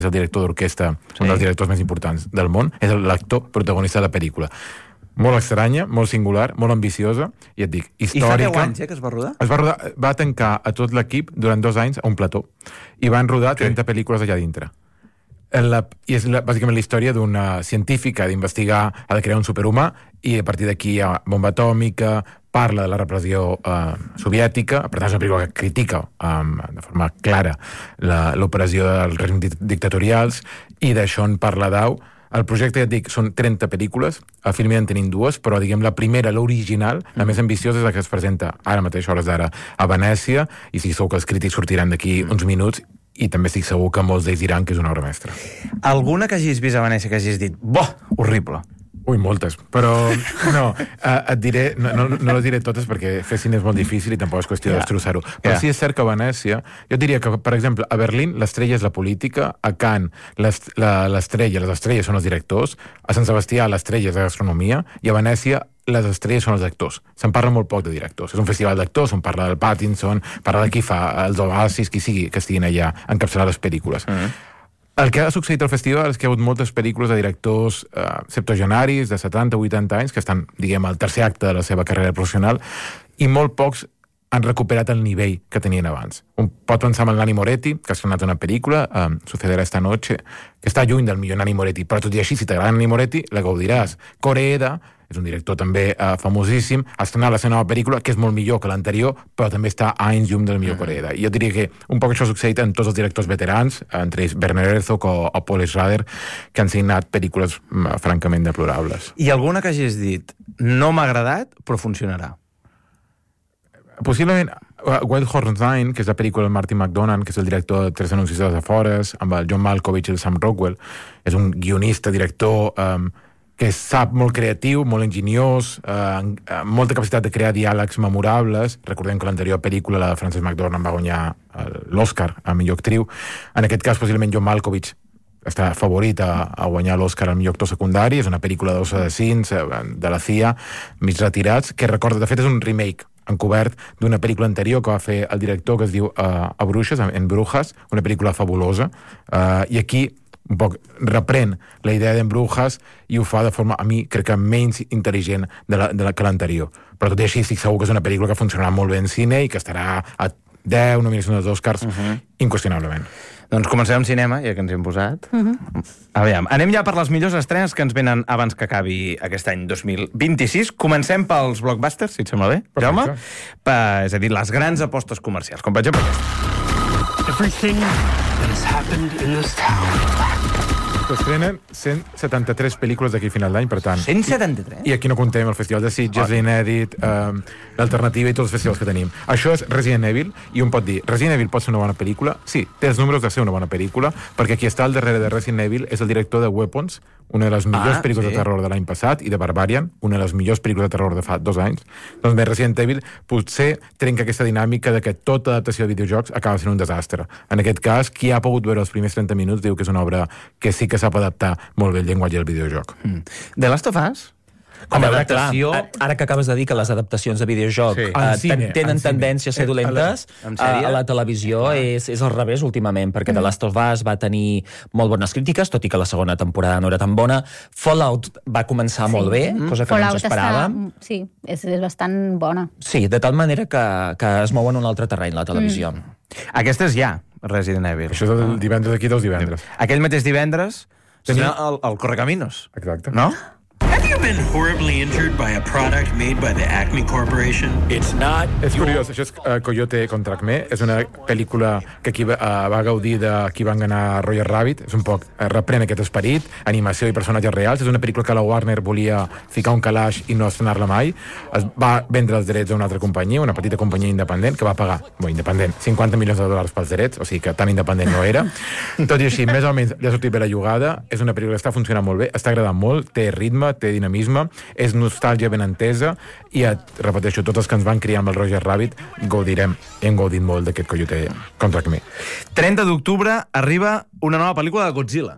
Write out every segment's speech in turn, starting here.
és el director d'orquestra, un dels directors més importants del món, és l'actor protagonista de la pel·lícula. Molt estranya, molt singular, molt ambiciosa, i et dic, històrica. I fa 10 anys, que es va rodar? Va tancar a tot l'equip durant 2 anys a un plató, i van rodar 30 pel·lícules allà dintre. I és bàsicament la història d'una científica d'investigar, ha de crear un superhumà, i a partir d'aquí hi ha bomba atòmica, parla de la repressió soviètica, per tant és una pel·lícula que critica de forma clara l'opressió dels règims dictatorials, i d'això en parla Dau. El projecte, ja et dic, són 30 pel·lícules, a Filmin en tenim 2, però diguem la primera, l'original, la més ambiciosa, és la que es presenta ara mateix, hores d'ara, a Venècia, i estic segur que els crítics sortiran d'aquí uns minuts, i també estic segur que molts d'ells diran que és una obra mestra. Alguna que hagis vist a Venècia que hagis dit, horrible? Ui, moltes, però no, et diré, no les diré totes perquè fer cine és molt difícil i tampoc és qüestió de destrossar-ho. Però sí és cert que a Venècia, jo diria que, per exemple, a Berlín l'estrella és la política, a Cannes les estrelles són els directors, a Sant Sebastià l'estrella és la gastronomia, i a Venècia les estrelles són els actors. Se'n parla molt poc de directors. És un festival d'actors on parla del Pattinson, parla de qui fa els Oasis, qui sigui que estiguin allà encapçalant les pel·lícules. El que ha succeït al festival és que hi ha hagut moltes pel·lícules de directors septuagenaris, de 70 o 80 anys, que estan, diguem, al tercer acte de la seva carrera professional, i molt pocs han recuperat el nivell que tenien abans. Un pot pensar en Nanni Moretti, que ha estrenat una pel·lícula, Sucederá esta noche, que està lluny del millor Nanni Moretti, però tot i així, si t'agrada Nanni Moretti, la gaudiràs. Koreeda és un director també famosíssim, ha estrenat la seva nova pel·lícula, que és molt millor que l'anterior, però també està a anys llum del millor Koreeda. I jo diria que un poc això ha succeït en tots els directors veterans, entre ells Werner Herzog o Paul Schrader, que han signat pel·lícules francament deplorables. I alguna que hagis dit, no m'ha agradat, però funcionarà? Possiblement Wild Horse Nine, que és la pel·lícula del Martin McDonagh, que és el director de Tres anuncis de les afores, amb el John Malkovich i el Sam Rockwell. És un guionista, director que sap molt creatiu, molt enginyós, amb molta capacitat de crear diàlegs memorables. Recordem que l'anterior pel·lícula, la de Frances McDormand, va guanyar l'Oscar a millor actriu. En aquest cas, possiblement, John Malkovich està favorit a guanyar l'Oscar al millor actor secundari. És una pel·lícula d'assassins de la CIA, mig retirats, que recorda, de fet, és un remake encobert d'una pel·lícula anterior que va fer el director, que es diu A Bruixes, en Brujas, una pel·lícula fabulosa, i aquí un poc reprèn la idea d'en Brujas i ho fa de forma, a mi, crec que menys intel·ligent que l'anterior. Però tot i així estic segur que és una pel·lícula que funcionarà molt bé en cine i que estarà a 10 nominacions dels Oscars, inqüestionablement. Doncs comencem amb cinema, ja que ens hem posat. Aviam, anem ja per les millors estrenes que ens venen abans que acabi aquest any 2026. Comencem pels blockbusters, si et sembla bé, Jaume? És a dir, les grans apostes comercials, com per exemple aquesta. Everything that has happened in this town. S'estrenen 173 pel·lícules d'aquí a final d'any, per tant... 173? I aquí no contem el Festival de Sitges, l'Inèdit, l'Alternativa i tots els festivals que tenim. Això és Resident Evil, i un pot dir, Resident Evil pot ser una bona pel·lícula? Sí, té els números de ser una bona pel·lícula, perquè qui està al darrere de Resident Evil és el director de Weapons, una de les millors pel·lícules de terror de l'any passat, i de Barbarian, una de les millors pel·lícules de terror de fa 2 anys. Doncs bé, Resident Evil potser trenca aquesta dinàmica de que tota adaptació de videojocs acaba sent un desastre. En aquest cas, qui ha pogut veure els primers 30 minuts diu que és una obra que sí que sap adaptar molt bé el llenguatge del videojoc. The Last of Us? Com a adaptació... Ara que acabes de dir que les adaptacions de videojoc tenen tendència a ser dolentes, a la televisió és al revés últimament, perquè The Last of Us va tenir molt bones crítiques, tot i que la segona temporada no era tan bona. Fallout va començar molt bé, cosa que no ens esperàvem. Sí, és bastant bona. Sí, de tal manera que es mou en un altre terreny, la televisió. Aquesta és ja, Resident Evil. Això és el divendres d'aquí 2 divendres. Aquell mateix divendres tenia el Correcaminos. Exacte. No? Have you been horribly injured by a product made by the Acme Corporation? It's not... És curiós, això és Coyote contra Acme, és una pel·lícula que aquí va gaudir de qui van ganar Roger Rabbit, és un poc, reprèn aquest esperit, animació i personatges reals, és una pel·lícula que la Warner volia ficar un calaix i no estrenar-la mai, es va vendre els drets a una altra companyia, una petita companyia independent, que va pagar, independent, $50 milions pels drets, o sigui que tan independent no era. Tot i així, més o menys, li ha sortit bé la jugada, és una pel·lícula que està funcionant molt bé, està agradant molt, té ritme, té dinamisme, és nostàlgia ben entesa i, repeteixo, tots els que ens van criar amb el Roger Rabbit gaudirem, hem gaudit molt d'aquest Coyote contra Acme. 30 d'octubre arriba una nova pel·lícula de Godzilla.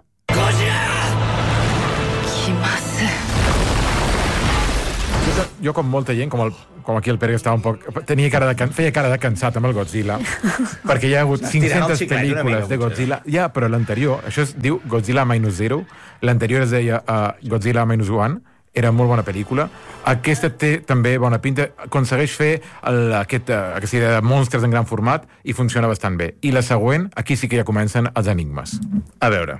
Jo, com molta gent, com el com aquí el Pere estava un poc... feia cara de cansat amb el Godzilla, perquè hi ha hagut 500 pel·lícules de Godzilla. Ja, però l'anterior, això es diu Godzilla Minus Zero, l'anterior es deia Godzilla Minus One, era molt bona pel·lícula. Aquesta té també bona pinta, aconsegueix fer aquesta idea de monstres en gran format i funciona bastant bé. I la següent, aquí sí que ja comencen els enigmes. A veure.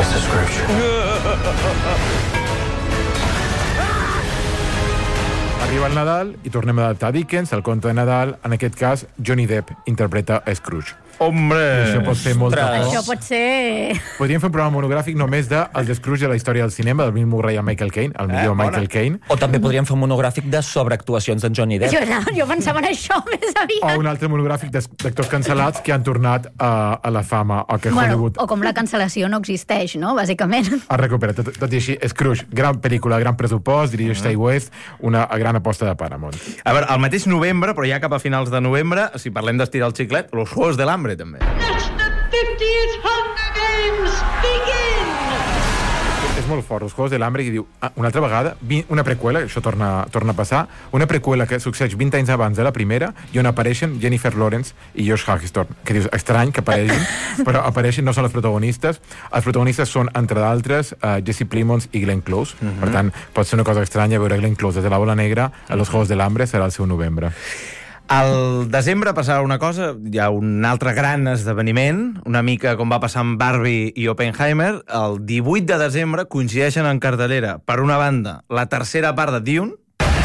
Arriba el Nadal i tornem a adaptar Dickens, el conte de Nadal. En aquest cas, Johnny Depp interpreta Scrooge. Hombre! Això pot fer molta por. Això pot ser... Podríem fer un programa monogràfic només del Scrooge de la història del cinema, del Bill Murray a Michael Caine, el millor Michael Caine. O també podríem fer un monogràfic de sobreactuacions d'en Johnny Depp. Jo pensava en això més aviat. O un altre monogràfic d'actors cancel·lats que han tornat a la fama, o que Hollywood... O com la cancel·lació no existeix, no?, bàsicament. Ha recuperat, tot i així, Scrooge, gran pel·lícula, gran pressupost, dirigeix Ty West, una gran aposta de Paramount. A veure, el mateix novembre, però ja cap a finals de novembre, si parlem d'estirar el xiclet, Los Juegos del Hambre, també. The 50th Hunger Games begin! És molt fort, Els Juegos de l'Hambre, i diu, una altra vegada, una preqüela, això torna a passar, una preqüela que succeeix 20 anys abans de la primera, i on apareixen Jennifer Lawrence i Josh Hutcherson, que dius, estrany que apareixin, però apareixen, no són els protagonistes. Els protagonistes són, entre d'altres, Jesse Plemons i Glenn Close. Per tant, pot ser una cosa estranya veure Glenn Close des de la Bola Negra a Los Juegos de l'Hambre, serà el seu novembre. Al desembre passarà una cosa, hi ha un altre gran esdeveniment, una mica com va passar amb Barbie i Oppenheimer. El 18 de desembre coincideixen en cartellera, per una banda, la tercera part de Dune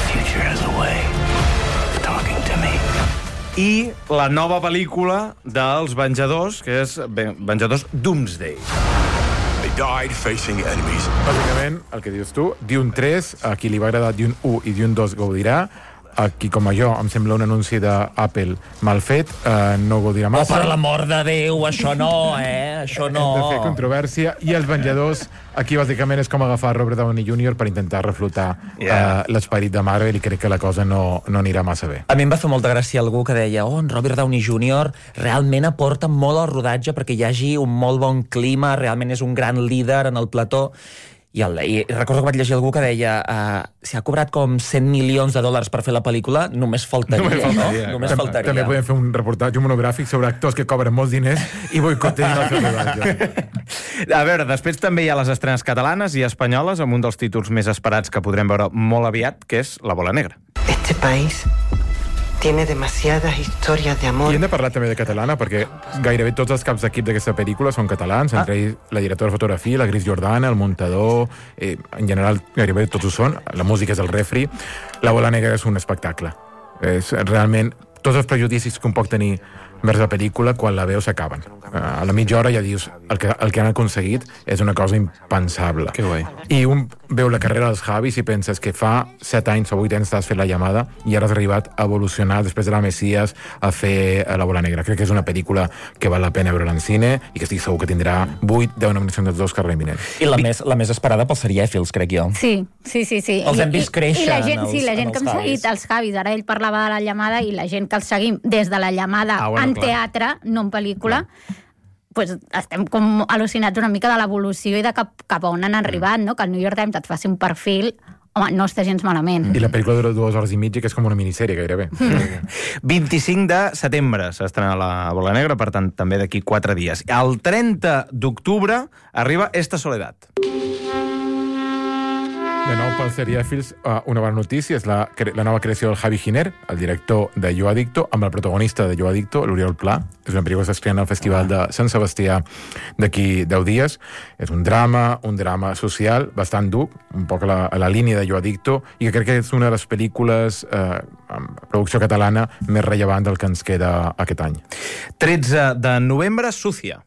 i la nova pel·lícula dels Venjadors, que és Venjadors Doomsday. Bàsicament, el que dius tu, Dune 3, a qui li va agradar Dune 1 i Dune 2 gaudirà. Aquí, com a jo, em sembla un anunci d'Apple mal fet, no gaudirà massa. Per l'amor de Déu, això no, Això no. Hem de fer controvèrsia. I els Venjadors, aquí bàsicament és com agafar Robert Downey Jr. per intentar reflotar l'esperit de Marvel, i crec que la cosa no anirà massa bé. A mi em va fer molta gràcia algú que deia en Robert Downey Jr. realment aporta molt al rodatge perquè hi hagi un molt bon clima, realment és un gran líder en el plató. I recordo que vaig llegir algú que deia si ha cobrat com $100 milions per fer la pel·lícula, només faltaria, no? Només faltaria. També podem fer un reportatge, un monogràfic sobre actors que cobren molts diners i boicotegen el seu rodatge. A veure, després també hi ha les estrenes catalanes i espanyoles, amb un dels títols més esperats que podrem veure molt aviat, que és La Bola Negra. Este país tiene demasiadas historias de amor. I hem de parlar també de catalana, perquè gairebé tots els caps d'equip d'aquesta pel·lícula són catalans, entre ells la directora de fotografia, la Gris Jordana, el muntador, en general gairebé tots ho són, la música és el refri. La Bola Negra és un espectacle. És realment tots els prejudicis que un pot tenir vers la pel·lícula, quan la veus s'acaben. A la mitja hora ja dius, el que han aconseguit és una cosa impensable. Que guai. I un veu la carrera dels Javis i penses que fa 7 anys o 8 anys estàs fent La Llamada i ara has arribat a evolucionar després de la Messias a fer La Bola Negra. Crec que és una pel·lícula que val la pena veure en cine i que estic segur que tindrà 8-10 nominacions dels Oscars reminent. I la més esperada pels serièfils, crec jo. Sí. Els hem vist créixer. I la gent que hem seguit els Javis, ara ell parlava de La Llamada, i la gent que els seguim des de La Llamada en teatre, no en pel·lícula, pues estem com al·lucinats una mica de l'evolució i de cap a on han arribat, no? Que el New York Times et faci un perfil, home, no està gens malament. I la pel·lícula dura 2 hores i mitja, que és com una minissèrie, gairebé. 25 de setembre s'estrena La Bola Negra, per tant, també d'aquí 4 dies. El 30 d'octubre arriba Esta Soledad. De nou pels serièfils, una bona notícia és la nova creació del Javi Giner, el director de Yo Adicto, amb el protagonista de Yo Adicto, l'Oriol Pla. És una pel·lícula que s'estrena al Festival de Sant Sebastià d'aquí 10 dies. És un drama social bastant dur, un poc a la línia de Yo Adicto, i que crec que és una de les pel·lícules amb producció catalana més rellevant del que ens queda aquest any. 13 de novembre, Sucia.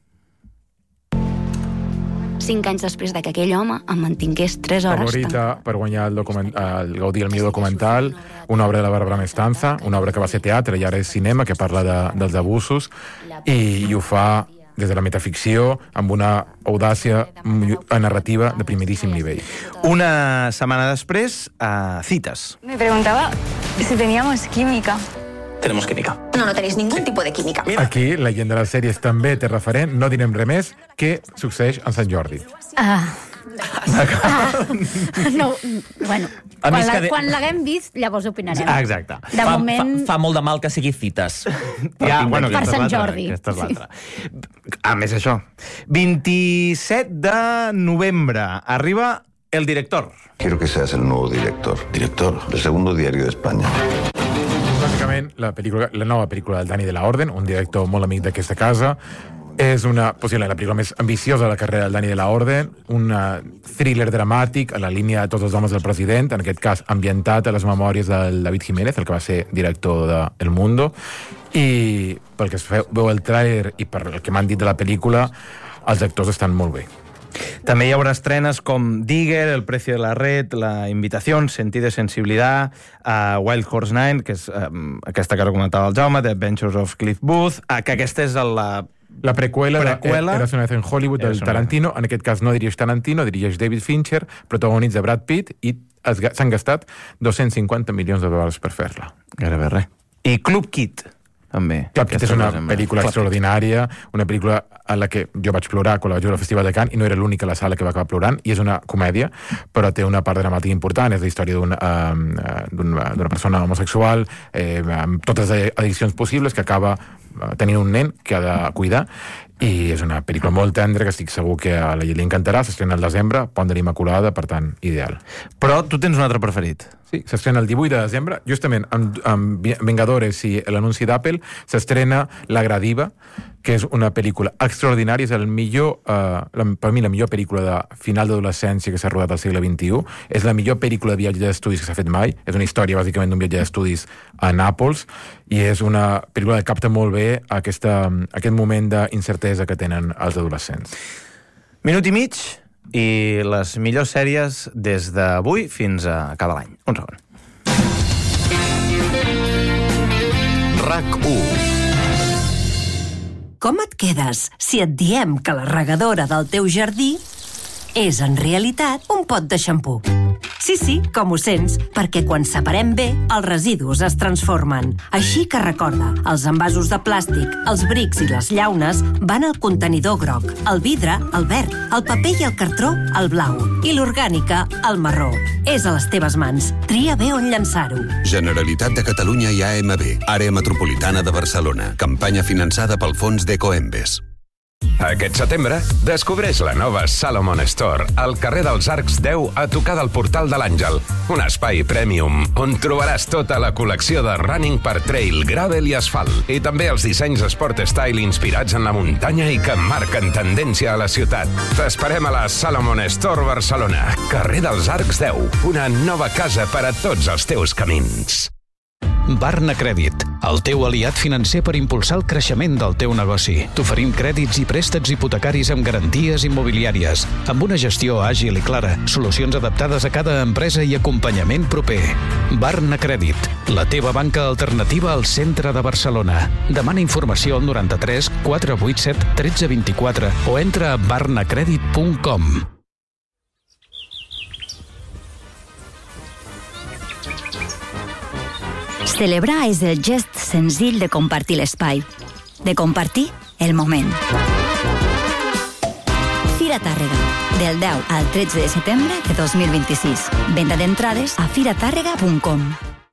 5 anys després de que aquell home em mantingués 3 hores... Favorita per guanyar el Gaudí el millor documental, una obra de la Bàrbara Mestanza, una obra que va ser teatre i ara és cinema, que parla dels abusos, i ho fa des de la metaficció, amb una audàcia narrativa de primeríssim nivell. Una setmana després, Cites. Me preguntaba si teníamos química. Tenemos química. No tenéis ningún tipo de química. Aquí, la gent de les sèries també té referent, no direm res més, què succeeix en Sant Jordi. No, bueno, quan l'haguem vist, llavors opinarem. Exacte. De moment... Fa molt de mal que sigui Cites. Per Sant Jordi. Aquesta és l'altra. A més, això. 27 de novembre arriba El Director. Quiero que seas el nuevo director del segundo diario de España. Bàsicament, la nova pel·lícula del Dani de la Orden, un director molt amic d'aquesta casa. És possiblement la pel·lícula més ambiciosa de la carrera del Dani de la Orden, un thriller dramàtic a la línia de Tots els homes del president, en aquest cas ambientat a les memòries del David Jiménez, el que va ser director de El Mundo, i pel que es veu el tràiler i per el que m'han dit de la pel·lícula, els actors estan molt bé. També hi haurà estrenes com Digger, El precio de la red, La invitación, Sentir de sensibilidad, Wild Horse 9, que és aquesta que comentava el Jaume, The Adventures of Cliff Booth, que aquesta és la preqüela Eras una vez en Hollywood del Tarantino. En aquest cas no dirigeix Tarantino, dirigeix David Fincher, protagonitza Brad Pitt, i s'han gastat 250 milions de dòlars per fer-la. Gairebé res. I Club Kid, també. Club Kid és una pel·lícula extraordinària, una pel·lícula a la que jo vaig plorar quan la vaig veure al Festival de Cannes, i no era l'única a la sala que va acabar plorant, i és una comèdia, però té una part dramàtica important. És la història d'una persona homosexual amb totes les addiccions possibles, que acaba tenint un nen que ha de cuidar, i és una pel·lícula molt tendra que estic segur que a la gent li encantarà. S'estrena al desembre, Pont de l'Immaculada, per tant, ideal. Però tu tens un altre preferit. Sí, s'estrena el 18 de desembre, justament amb Vengadores i l'anunci d'Apple, s'estrena La Gradiva, que és una pel·lícula extraordinària, és per mi la millor pel·lícula de final d'adolescència que s'ha rodat al segle XXI, és la millor pel·lícula de viatge d'estudis que s'ha fet mai, és una història bàsicament d'un viatge d'estudis a Nàpols, i és una pel·lícula que capta molt bé aquest moment d'incertesa que tenen els adolescents. Minut i mig, i les millors sèries des d'avui fins a acabar l'any. Un segon. RAC1. Com et quedes si et diem que la regadora del teu jardí és, en realitat, un pot de xampú? Sí, com ho sents, perquè quan separem bé, els residus es transformen. Així que recorda, els envasos de plàstic, els brics i les llaunes van al contenidor groc, el vidre, el verd, el paper i el cartró, el blau, i l'orgànica, el marró. És a les teves mans. Tria bé on llançar-ho. Generalitat de Catalunya i AMB, Àrea Metropolitana de Barcelona. Campanya finançada pel fons d'Ecoembes. Aquest setembre, descobreix la nova Salomon Store al carrer dels Arcs 10 a tocar del Portal de l'Àngel. Un espai premium on trobaràs tota la col·lecció de running per trail, gravel i asfalt. I també els dissenys Sport Style inspirats en la muntanya i que marquen tendència a la ciutat. T'esperem a la Salomon Store Barcelona, carrer dels Arcs 10. Una nova casa per a tots els teus camins. Barna Crèdit, el teu aliat financer per impulsar el creixement del teu negoci. T'oferim crèdits i préstecs hipotecaris amb garanties immobiliàries, amb una gestió àgil i clara, solucions adaptades a cada empresa i acompanyament proper. Barna Crèdit, la teva banca alternativa al centre de Barcelona. Demana informació al 93 487 1324 o entra a barnacredit.com. Celebrar és el gest senzill de compartir l'espai, de compartir el moment. Fira Tàrrega, del 10 al 13 de setembre de 2026. Venda d'entrades a firatàrrega.com.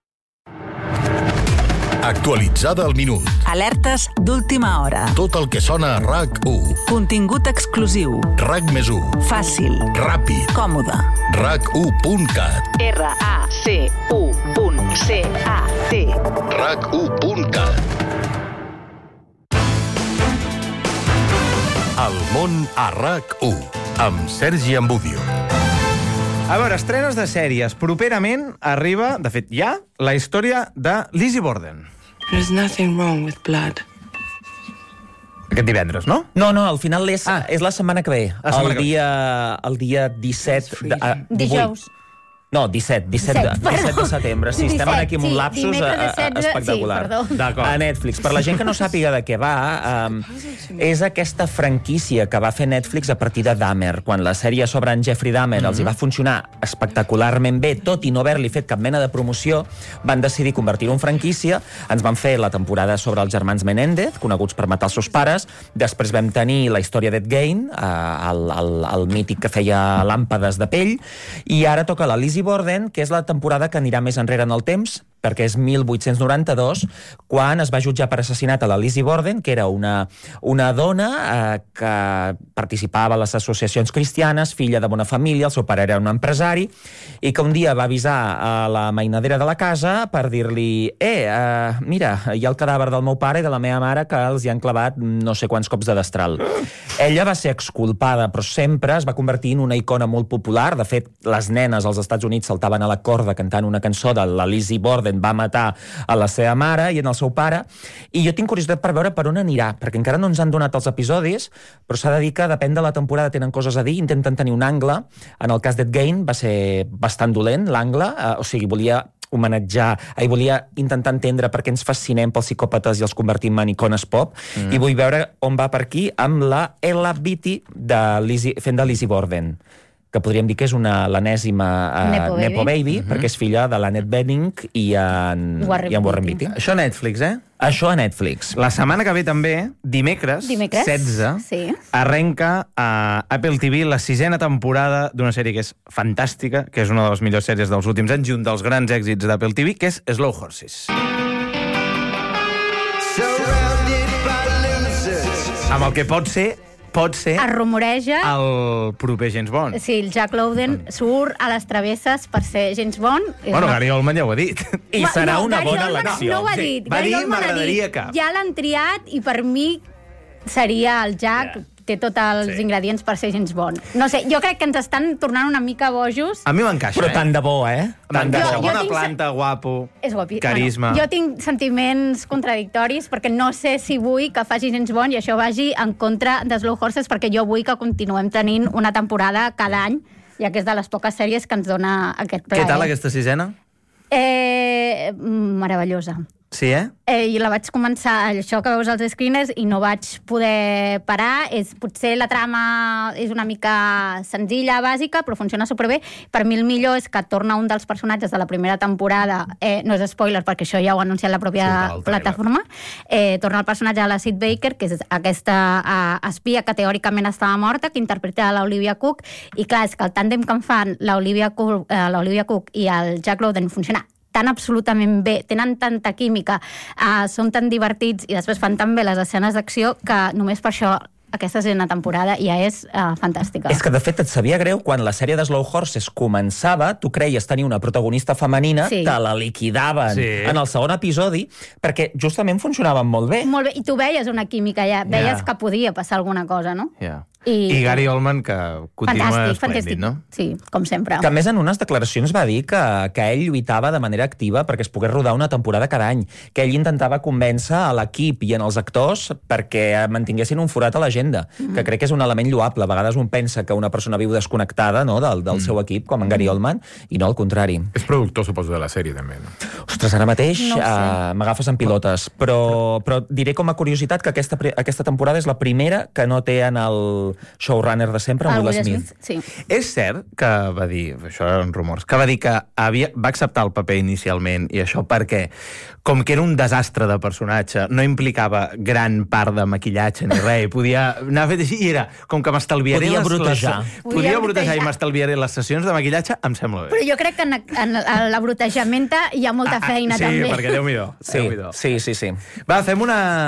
Actualitzada al minut. Alertes d'última hora. Tot el que sona a RAC1. Contingut exclusiu. RAC+1. Fàcil. Ràpid. Còmode. RAC1.cat. RAC1.cat. RAC1.cat. El món a RAC1 amb Sergi Ambudio. A veure, estrenes de sèries. Properament arriba, de fet, ja, la història de Lizzie Borden. There's nothing wrong with blood. Aquest divendres, no? No, al final és la setmana que ve. El dia 17... Dijous. No, 17 de setembre. Sí, estem aquí amb un lapsus espectacular. A Netflix. Per la gent que no sàpiga de què va, és aquesta franquícia que va fer Netflix a partir de Dahmer. Quan la sèrie sobre en Jeffrey Dahmer els hi va funcionar espectacularment bé, tot i no haver-li fet cap mena de promoció, van decidir convertir-ho en franquícia. Ens van fer la temporada sobre els germans Menendez, coneguts per matar els seus pares. Després vam tenir la història d'Ed Gein, el mític que feia làmpades de pell, i ara toca la Lizzie Borden, que és la temporada que anirà més enrere en el temps, perquè és 1892, quan es va jutjar per assassinat a la Lizzie Borden, que era una dona que participava a les associacions cristianes, filla de bona família, el seu pare era un empresari, i que un dia va avisar a la mainadera de la casa per dir-li mira, hi ha el cadàver del meu pare i de la meva mare que els hi han clavat no sé quants cops de destral. Ella va ser exculpada, però sempre es va convertir en una icona molt popular. De fet, les nenes als Estats Units saltaven a la corda cantant una cançó de la Lizzie Borden va matar a la seva mare i en el seu pare, i jo tinc curiositat per veure per on anirà, perquè encara no ens han donat els episodis, però s'ha de dir que depèn de la temporada, tenen coses a dir, intenten tenir un angle. En el cas d'Ed Gein va ser bastant dolent, l'angle, o sigui, volia intentar entendre per què ens fascinem pels psicòpates i els convertim en icones pop, i vull veure on va per aquí amb la Ella Beatty fent de Lizzie Borden, que podríem dir que és l'enèsima Nepo Baby, perquè és filla de l'Annette Bening i en Warren Beatty. Això a Netflix, Això a Netflix. La setmana que ve també, dimecres 16, arrenca a Apple TV la 6ª temporada d'una sèrie que és fantàstica, que és una de les millors sèries dels últims anys i un dels grans èxits d'Apple TV, que és Slow Horses. Amb el que pot ser es rumoreja el proper James Bond. Sí, el Jack Lowden surt a les travesses per ser James Bond. Bueno, Gary Oldman ja ho ha dit. I serà una bona elecció. No ho ha dit. Va dir, m'agradaria que... Ja l'han triat i per mi seria el Jack... té tots els ingredients per ser James Bond. No sé, jo crec que ens estan tornant una mica bojos. A mi m'encaixa, Però tant de bo, Tant de bo. Bona planta, guapo, carisma. Jo tinc sentiments contradictoris perquè no sé si vull que faci James Bond i això vagi en contra de Slow Horses, perquè jo vull que continuem tenint una temporada cada any, ja que és de les poques sèries que ens dona aquest plaer. Què tal aquesta 6ª? Meravellosa. Sí, I la vaig començar, això que veus als screeners, i no vaig poder parar. Potser la trama és una mica senzilla, bàsica, però funciona superbé. Per mi el millor és que torna un dels personatges de la primera temporada, no és spoiler perquè això ja ho ha anunciat la pròpia plataforma, torna el personatge de la Sid Baker, que és aquesta espia que teòricament estava morta, que interpreta l'Olivia Cook, i clar, és que el tàndem que en fan l'Olivia Cook i el Jack Lowden funciona tan absolutament bé, tenen tanta química, són tan divertits i després fan tan bé les escenes d'acció que només per això aquesta segona temporada ja és fantàstica. És que, de fet, et sabia greu quan la sèrie de Slow Horses començava, tu creies tenir una protagonista femenina, te la liquidaven en el segon episodi, perquè justament funcionaven molt bé. Molt bé, i tu veies una química ja, veies que podia passar alguna cosa, no? I Gary Oldman, que continua esplèndid, no? Sí, com sempre. Que a més en unes declaracions va dir que ell lluitava de manera activa perquè es pogués rodar una temporada cada any, que ell intentava convèncer a l'equip i en els actors perquè mantinguessin un forat a l'agenda, que crec que és un element lloable. A vegades un pensa que una persona viu desconnectada, no, del seu equip, com en Gary Oldman, i no, al contrari. És productor, suposo, de la sèrie, també, no? Ostres, ara mateix m'agafes en pilotes, però diré com a curiositat que aquesta temporada és la primera que no té en el showrunner de sempre, Will Smith. Sí. És cert que va dir, això eren rumors, que va dir que va acceptar el paper inicialment, i això perquè, com que era un desastre de personatge, no implicava gran part de maquillatge ni res, podia anar fet així, i era com que m'estalviaré... Podia brotejar i m'estalviaré les sessions de maquillatge, em sembla bé. Però jo crec que en la brotejamenta hi ha molta feina, també. Sí, perquè Déu-n'hi-do. Sí. Va, fem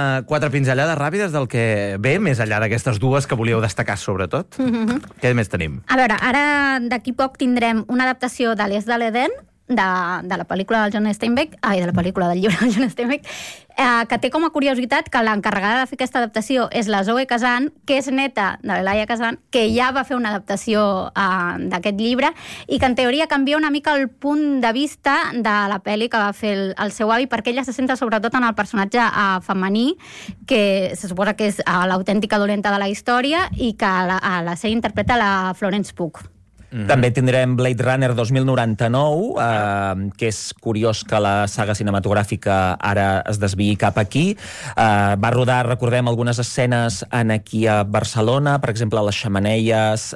4 pinzellades ràpides del que ve, més enllà d'aquestes dues que volíeu destacar sobretot. Què més tenim? A veure, ara d'aquí poc tindrem una adaptació de l'Est de l'Eden, de la pel·lícula del John Steinbeck, de la pel·lícula del llibre del John Steinbeck, que té com a curiositat que l'encarregada de fer aquesta adaptació és la Zoe Kazan, que és neta de l'Elia Kazan, que ja va fer una adaptació d'aquest llibre, i que en teoria canvia una mica el punt de vista de la pel·li que va fer el seu avi, perquè ella se centra sobretot en el personatge femení, que se suposa que és l'autèntica dolenta de la història, i que a la sèrie interpreta la Florence Pugh. També tindrem Blade Runner 2099, que és curiós que la saga cinematogràfica ara es desviï cap aquí. Va rodar, recordem, algunes escenes aquí a Barcelona, per exemple, les xemeneies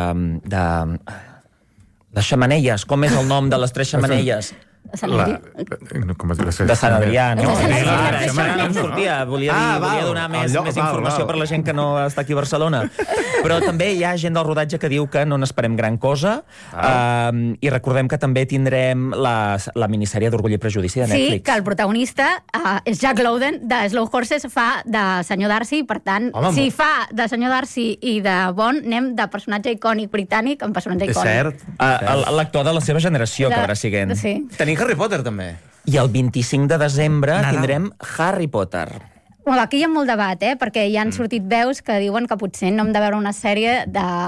Les xemeneies, com és el nom de les 3 xemeneies? De Sant Adrià. De Sant Adrià, no? Això no em sortia. Volia donar més informació per la gent que no està aquí a Barcelona. Però també hi ha gent del rodatge que diu que no n'esperem gran cosa. I recordem que també tindrem la minissèrie d'Orgull i Prejudici de Netflix. Sí, que el protagonista és Jack Lowden, de Slow Horses, fa de senyor Darcy. Per tant, si fa de senyor Darcy i de Bond, anem de personatge icònic britànic en personatge icònic. És cert. L'actor de la seva generació, que acabarà siguent. Sí. Tenim Harry Potter, també. I el 25 de desembre tindrem Harry Potter. Bueno, aquí hi ha molt debat, perquè hi han sortit veus que diuen que potser no hem de veure una sèrie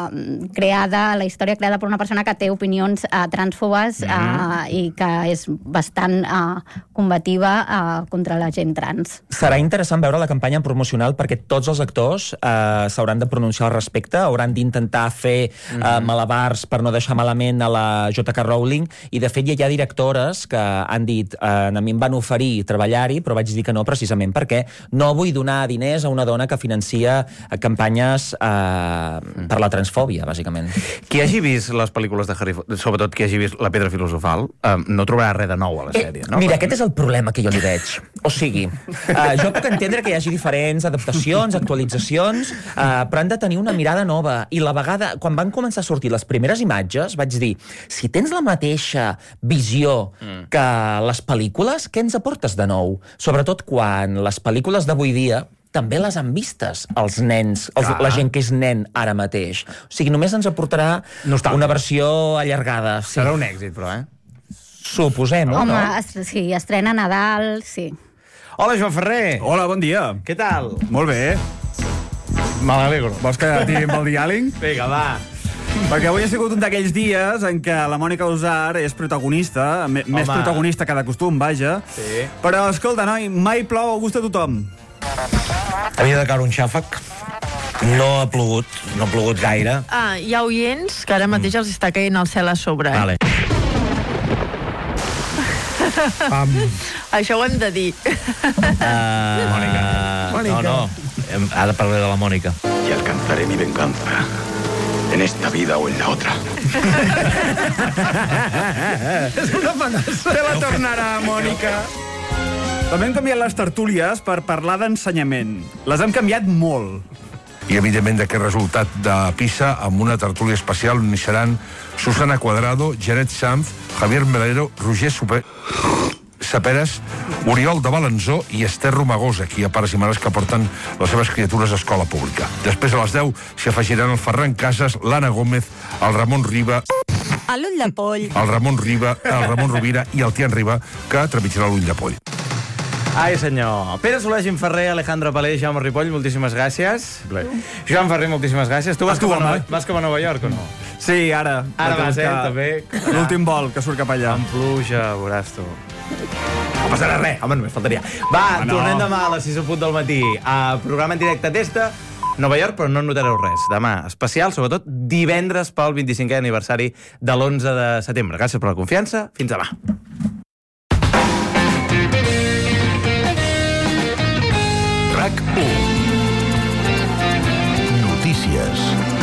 la història creada per una persona que té opinions transfobes i que és bastant combativa contra la gent trans. Serà interessant veure la campanya promocional perquè tots els actors s'hauran de pronunciar al respecte, hauran d'intentar fer malabars per no deixar malament a la J.K. Rowling, i de fet hi ha directores que han dit a mi em van oferir treballar-hi, però vaig dir que no precisament perquè no vull donar diners a una dona que financia campanyes per la transfòbia, bàsicament. Qui hagi vist les pel·lícules de Harry Potter, sobretot qui hagi vist La Pedra Filosofal, no trobarà res de nou a la sèrie, no? Mira, aquest és el problema que jo li veig. O sigui, jo puc entendre que hi hagi diferents adaptacions, actualitzacions, però han de tenir una mirada nova. I la vegada, quan van començar a sortir les primeres imatges, vaig dir, si tens la mateixa visió que les pel·lícules, què ens aportes de nou? Sobretot quan les pel·lícules d'avui dia també les han vistes els nens, la gent que és nen ara mateix. O sigui, només ens aportarà una versió allargada. Sí. Serà un èxit, però, Suposem, no? Home, sí, estrena Nadal, sí. Hola, Joan Ferrer. Hola, bon dia. Què tal? Molt bé. Me l'alegro. Vols que tirem el diàleg? Vinga, va. Perquè avui ha sigut un d'aquells dies en què la Mònica Usar és protagonista, més protagonista que de costum, vaja. Sí. Però, escolta, noi, mai plou a gust de tothom. Havia de caure un xàfec. No ha plogut gaire. Hi ha oients que ara mateix els està caient el cel a sobre. Vale. Això ho hem de dir. Mónica. No. Ha de parlar de la Mónica. Y alcanzaré mi venganza. En esta vida o en la otra. És una amenaça. Te la tornarà, Mònica. També hem canviat les tertúlies per parlar d'ensenyament. Les hem canviat molt. I, evidentment, d'aquest resultat de PISA, amb una tertúlia especial on hi seran Susana Cuadrado, Janet Sanz, Javier Melero, Roger Saperes, Oriol de Balanzó i Esther Romagosa, aquí hi ha pares i mares que porten les seves criatures a escola pública. Després, a les 10, s'hi afegiran el Ferran Casas, l'Anna Gómez, el Ramon Riba, l'Ull de Poll, el Ramon Rovira i el Tian Riba, que trepitjarà l'Ull de Poll. Ai, senyor. Pere Soler, Jim Ferrer, Alejandro Palé, Jaume Ripoll, moltíssimes gràcies. Joan Ferrer, moltíssimes gràcies. Tu vas cap a Nova York o no? Sí, ara. Ara vas, també. L'últim vol que surt cap allà. Amb pluja, veuràs tu. No passarà res. Home, només faltaria. Va, tornem demà a les 6:00 del matí. Programa en directe des de Nova York, però no notareu res. Demà, especial, sobretot divendres pel 25è aniversari de l'11 de setembre. Gràcies per la confiança. Fins demà. RAC1. Notícies.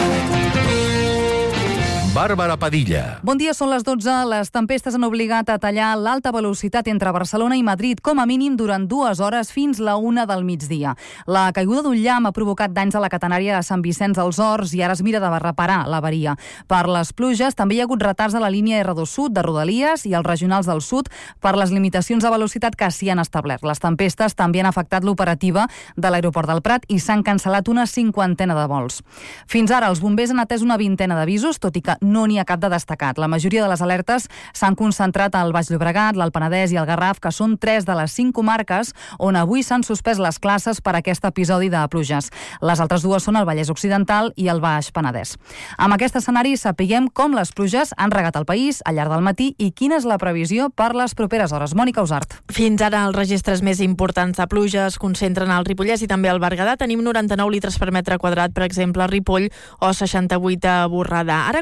Bàrbara Padilla. Bon dia, són les 12. Les tempestes han obligat a tallar l'alta velocitat entre Barcelona i Madrid, com a mínim durant 2 hores fins la 1 del migdia. La caiguda d'un llamp ha provocat danys a la catenària de Sant Vicenç dels Horts i ara es mira de reparar l'avaria. Per les pluges també hi ha hagut retards a la línia R2 Sud de Rodalies i els regionals del sud per les limitacions de velocitat que s'hi han establert. Les tempestes també han afectat l'operativa de l'aeroport del Prat i s'han cancel·lat una 50ena de vols. Fins ara, els bombers han atès una 20ena d'avisos, tot i que no n'hi ha cap de destacat. La majoria de les alertes s'han concentrat al Baix Llobregat, l'Alt Penedès i el Garraf, que són 3 de les 5 comarques on avui s'han suspès les classes per aquest episodi de pluges. Les altres 2 són el Vallès Occidental i el Baix Penedès. Amb aquest escenari sapiguem com les pluges han regat el país al llarg del matí i quina és la previsió per les properes hores. Mònica Usart. Fins ara els registres més importants de pluja es concentren al Ripollès i també al Berguedà. Tenim 99 litres per metre quadrat, per exemple, a Ripoll, o 68 a Borredà. Ara continua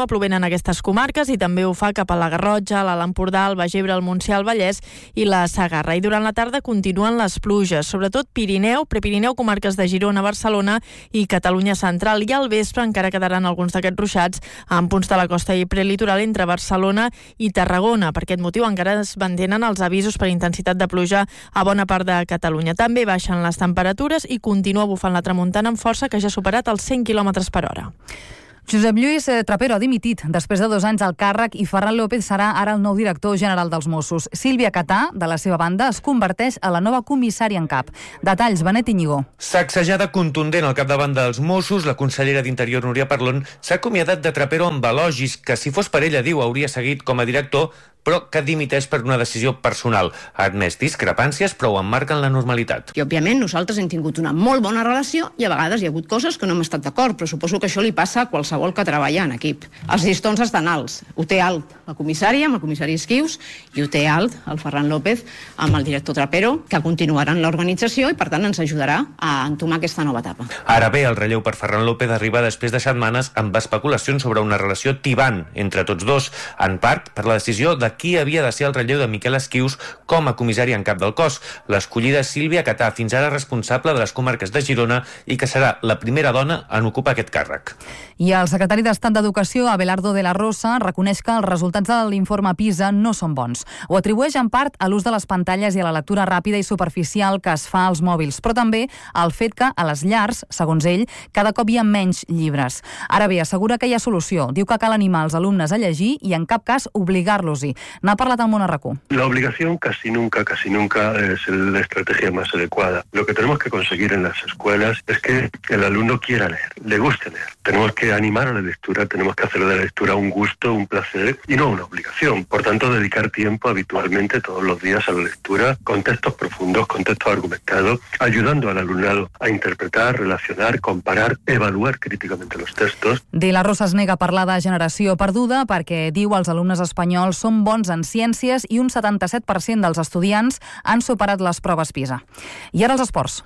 plovent en aquestes comarques i també ho fa cap a la Garrotxa, l'Alt Empordà, el Baix Ebre, el Montsià, el Vallès i la Segarra. I durant la tarda continuen les pluges, sobretot Pirineu, Prepirineu, comarques de Girona, Barcelona i Catalunya Central. I al vespre encara quedaran alguns d'aquests ruixats en punts de la costa i prelitoral entre Barcelona i Tarragona. Per aquest motiu encara es mantenen els avisos per intensitat de pluja a bona part de Catalunya. També baixen les temperatures i continua bufant la tramuntana amb força, que ja ha superat els 100 km per hora. Josep Lluís Trapero ha dimitit després de 2 anys al càrrec i Ferran López serà ara el nou director general dels Mossos. Sílvia Catà, de la seva banda, es converteix a la nova comissària en cap. Detalls, Benet Iñigó. Sacsejada contundent al capdavant dels Mossos, la consellera d'Interior, Núria Parlon, s'ha acomiadat de Trapero amb elogis que, si fos per ella, diu, hauria seguit com a director, però que dimiteix per una decisió personal. Ha admès discrepàncies, però ho emmarca en la normalitat. I, òbviament, nosaltres hem tingut una molt bona relació i a vegades hi ha hagut coses que no hem estat d'acord, però suposo que això li passa a qualsevol que treballa en equip. Els llistons estan alts. Ho té alt la comissària, amb el comissari Esquius, i ho té alt el Ferran López amb el director Trapero, que continuaran l'organització i, per tant, ens ajudarà a entomar aquesta nova etapa. Ara bé, el relleu per Ferran López arriba després de setmanes amb especulacions sobre una relació tibant entre tots dos, en part per la decisió de qui havia de ser el relleu de Miquel Esquius com a comissari en cap del cos. L'escollida Sílvia Catà, fins ara responsable de les comarques de Girona i que serà la primera dona en ocupar aquest càrrec. I el secretari d'Estat d'Educació, Abelardo de la Rosa, reconeix que els resultats de l'informe PISA no són bons. Ho atribueix en part a l'ús de les pantalles i a la lectura ràpida i superficial que es fa als mòbils, però també al fet que a les llars, segons ell, cada cop hi ha menys llibres. Ara bé, assegura que hi ha solució. Diu que cal animar els alumnes a llegir i en cap cas obligar-los-hi. N'ha parlat al Món RQ. La obligación casi nunca es la estrategia más adecuada. Lo que tenemos que conseguir en las escuelas es que el alumno quiera leer, le guste leer. Tenemos que animar a la lectura, tenemos que hacer de la lectura un gusto, un placer y no una obligación. Por tanto, dedicar tiempo habitualmente todos los días a la lectura, con textos profundos, con textos argumentados, ayudando al alumnado a interpretar, relacionar, comparar, evaluar críticamente los textos. De la Rosa es nega a parlar de generació perduda perquè, diu, els alumnes espanyols són bons en ciències i un 77% dels estudiants han superat les proves PISA. I ara els esports.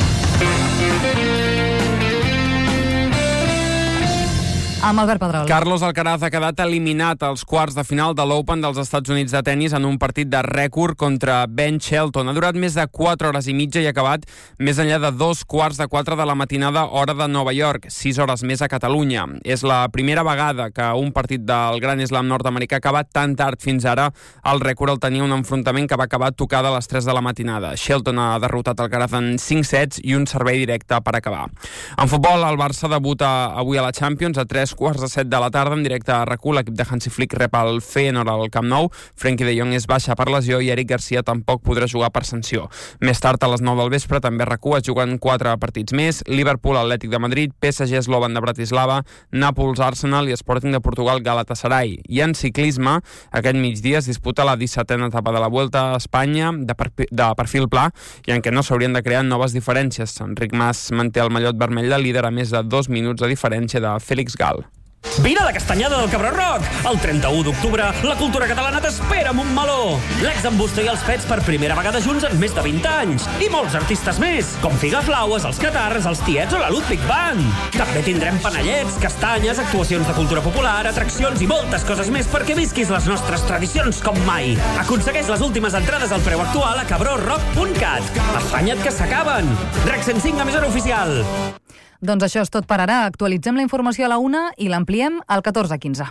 Amb Albert Pedrol. Carlos Alcaraz ha quedat eliminat als quarts de final de l'Open dels Estats Units de tennis en un partit de rècord contra Ben Shelton. Ha durat més de 4 hores i mitja i ha acabat més enllà de 2:45 de la matinada, hora de Nova York, 6 hores més a Catalunya. És la primera vegada que un partit del Gran Slam nord-americà ha acabat tan tard. Fins ara el rècord el tenia un enfrontament que va acabar tocada a les 3 de la matinada. Shelton ha derrotat Alcaraz en 5 sets i un servei directe per acabar. En futbol, el Barça debuta avui a la Champions a 3:45 de la tarda en directe a RAC1. L'equip de Hansi Flick rep el Feyenoord al Camp Nou. Frenkie de Jong és baixa per lesió i Eric Garcia tampoc podrà jugar per sanció. Més tard, a les 9 del vespre, també a RAC1 es juguen 4 partits més: Liverpool, Atlètic de Madrid, PSG, Slovan de Bratislava, Nàpols, Arsenal i Sporting de Portugal, Galatasaray. I en ciclisme, aquest migdia es disputa la 17a etapa de la Vuelta a Espanya de perfil pla i en què no s'haurien de crear noves diferències. Enric Mas manté el mallot vermell de líder a més de 2 minuts de diferència de Félix Gal. Vine a la Castanyada del Cabró Rock! El 31 d'octubre, la cultura catalana t'espera amb un meló! L'ex-Embusto i els Pets per primera vegada junts en més de 20 anys. I molts artistes més, com Figaflaues, els Catarres, els Tiets o la Ludwig Band. També tindrem panellets, castanyes, actuacions de cultura popular, atraccions i moltes coses més perquè visquis les nostres tradicions com mai. Aconsegueix les últimes entrades al preu actual a cabrorock.cat. Afanya't que s'acaben! RAC 105, emissora oficial. Doncs això és tot per ara. Actualitzem la informació a la 1 i l'ampliem al 14:15.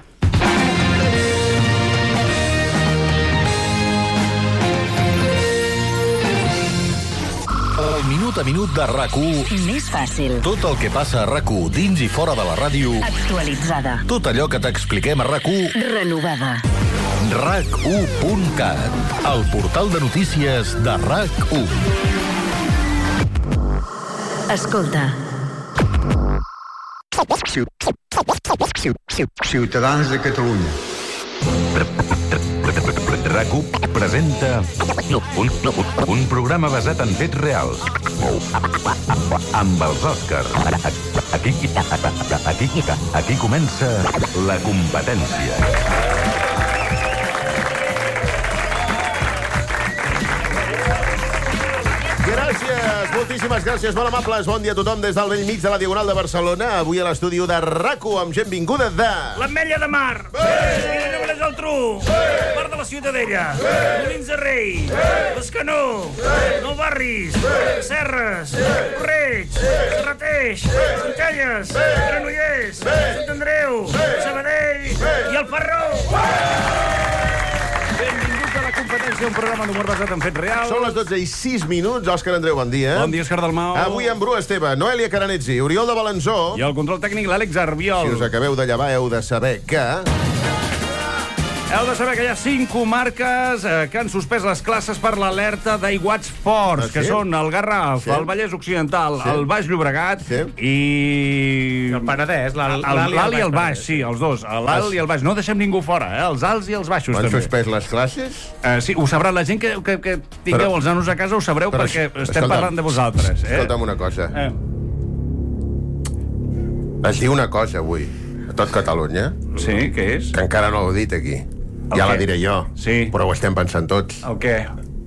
El minut a minut de RAC1. Més fàcil. Tot el que passa a RAC1 dins i fora de la ràdio. Actualitzada. Tot allò que t'expliquem a RAC1. Renovada. RAC1.cat. El portal de notícies de RAC1. Escolta. Ciutadans de Catalunya. RAC1 presenta un programa basat en fets reals. Amb els Òscars. Aquí comença la competència. Gràcies, moltíssimes gràcies, molt amables. Bon dia a tothom des del vell mig de la Diagonal de Barcelona. Avui a l'estudi de RAC1 amb gent vinguda de... L'Ametlla de Mar. Nobles del Tru. Part de la Ciutadella. Molins de Rei. Bescanó. Nou Barris. Serres. Correig. Serrateix. Centelles. Granollers. Sant Andreu. Sabadell. I el Ferró. Benvinguts a La Competència, un programa d'humor basat en fets reals. Són les 12:06. Òscar Andreu, bon dia. Bon dia, Òscar Dalmau. Avui amb Bru Esteve, Noelia Caranetzi, Oriol de Balanzó. I el control tècnic, l'Àlex Arbiol. Si us acabeu de llevar, heu de saber que... Heu de saber que hi ha 5 comarques que han suspès les classes per l'alerta d'aiguats forts, que són el Garraf, el Vallès Occidental, el Baix Llobregat i... El Penedès, l'Alt i el Baix, sí, els dos, l'Alt i el Baix. No deixem ningú fora, els alts i els baixos, també. Han suspès les classes? Sí, ho sabrà la gent que tingueu els nanos a casa, ho sabreu perquè estem parlant de vosaltres. Escolta'm una cosa. Es diu una cosa avui, a tot Catalunya. Sí, què és? Que encara no l'heu dit aquí. Ja la diré jo, però ho estem pensant tots. El què?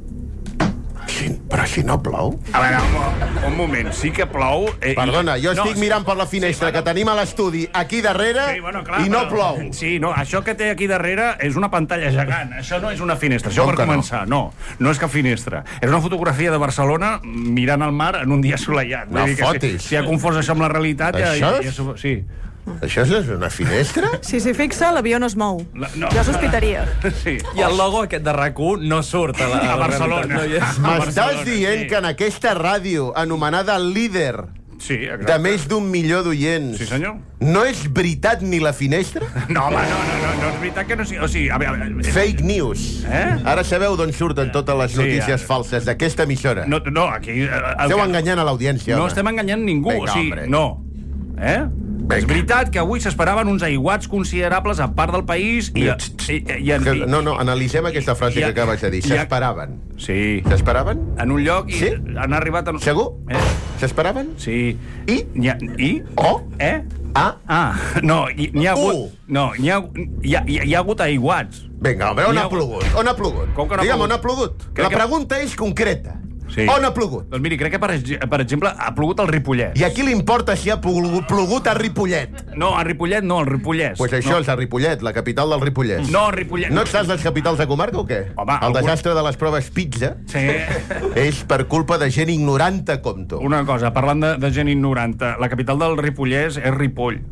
Però si no plou... A veure, un moment, sí que plou... Perdona, jo estic mirant per la finestra que tenim a l'estudi aquí darrere i no plou. Sí, no, això que té aquí darrere és una pantalla gegant. Això no és una finestra, això per començar. No és cap finestra. És una fotografia de Barcelona mirant al mar en un dia assolellat. No fotis. Si ha confós això amb la realitat... Això? Sí. Això és una finestra? Si s'hi fixa, l'avió no es mou. Jo sospitaria. Sí. I el logo aquest de RAC1 no surt a Barcelona. M'estàs dient que en aquesta ràdio, anomenada Líder, de més d'1 milió d'oients, no és veritat ni la finestra? No, home, no és veritat que no sigui... O sigui, a veure... Fake news. Ara sabeu d'on surten totes les notícies falses d'aquesta emissora. No, aquí... Esteu enganyant a l'audiència. No estem enganyant ningú, o sigui, no. És veritat que avui s'esperaven uns aiguats considerables a part del país i... No, analitzem aquesta frase que acabes de dir. S'esperaven. Sí. S'esperaven? En un lloc i han arribat a... Segur? S'esperaven? Sí. I? I? O? No, n'hi ha hagut... No, hi ha hagut aiguats. Vinga, a veure, on ha plogut? On ha plogut? Digue'm, on ha plogut? La pregunta és concreta. On ha plogut? Doncs miri, crec que, per exemple, ha plogut al Ripollès. I a qui li importa si ha plogut a Ripollet? No, a Ripollet no, al Ripollès. Doncs això és a Ripollet, la capital del Ripollès. No, Ripollet... No saps les capitals de comarca o què? Home, el desastre de les proves Pizza és per culpa de gent ignoranta com tu. Una cosa, parlant de gent ignoranta, la capital del Ripollès és Ripoll.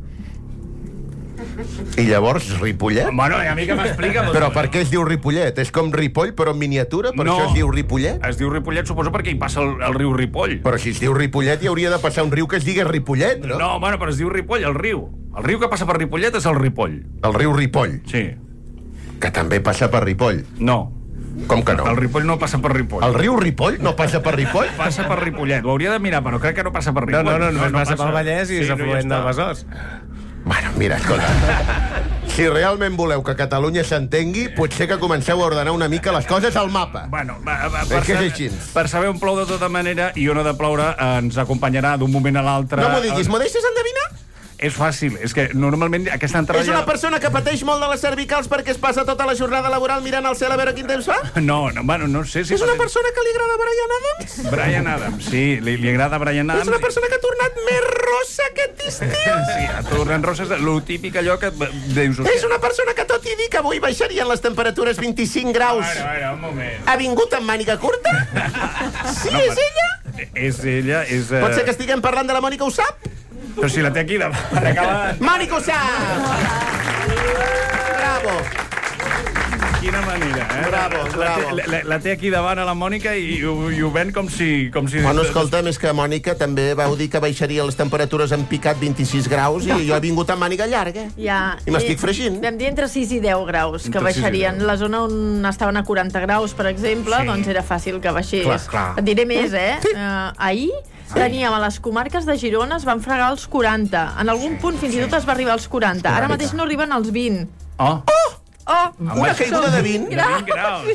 I llavors, Ripollet? Bueno, a mi que m'explica... Però per què es diu Ripollet? És com Ripoll, però en miniatura? Per això es diu Ripollet? Es diu Ripollet, suposo, perquè hi passa el riu Ripoll. Però si es diu Ripollet, hi hauria de passar un riu que es digui Ripollet, no? No, bueno, però es diu Ripoll, el riu. El riu que passa per Ripollet és el Ripoll. El riu Ripoll? Sí. Que també passa per Ripoll? No. Com que no? El Ripoll no passa per Ripoll. El riu Ripoll no passa per Ripoll? Passa per Ripollet. Ho hauria de mirar, però crec que no passa per Ripoll. No, només passa pel Vallès i és afluent del Besòs. Bueno, mira, escolta, si realment voleu que Catalunya s'entengui, potser que comenceu a ordenar una mica les coses al mapa. Bueno, per saber on plou de tota manera i on ha de ploure ens acompanyarà d'un moment a l'altre... No m'ho diguis, m'ho deixes endevinar? És fàcil, és que normalment aquesta entrada... És una persona que pateix molt de les cervicals perquè es passa tota la jornada laboral mirant al cel a veure quin temps fa? No sé si... És una persona que li agrada Bryan Adams? Bryan Adams, sí, li agrada Bryan Adams. És una persona que ha tornat més rossa aquest estiu? Sí, ha tornat rossa, és lo típic allò que dius... És una persona que tot i dir que avui baixarien les temperatures 25 graus... A veure, un moment... Ha vingut amb màniga curta? Sí, és ella? És ella, és... Pot ser que estiguem parlant de la Mònica ho sap? Però si la té aquí davant. Mònica ho sap! Bravo! Quina manera, Bravo. La té aquí davant a la Mònica i ho ven com si... Bueno, escolta, més que Mònica també vau dir que baixaria les temperatures en picat 26 graus i jo he vingut amb màniga llarga. I m'estic fregint. Vam dir entre 6 i 10 graus que baixarien. La zona on estaven a 40 graus, per exemple, doncs era fàcil que baixés. Et diré més, ahir teníem a les comarques de Girona, es van fregar els 40. En algun punt fins i tot es va arribar als 40. Ara mateix no arriben als 20. Oh! Una caiguda de 20? graus.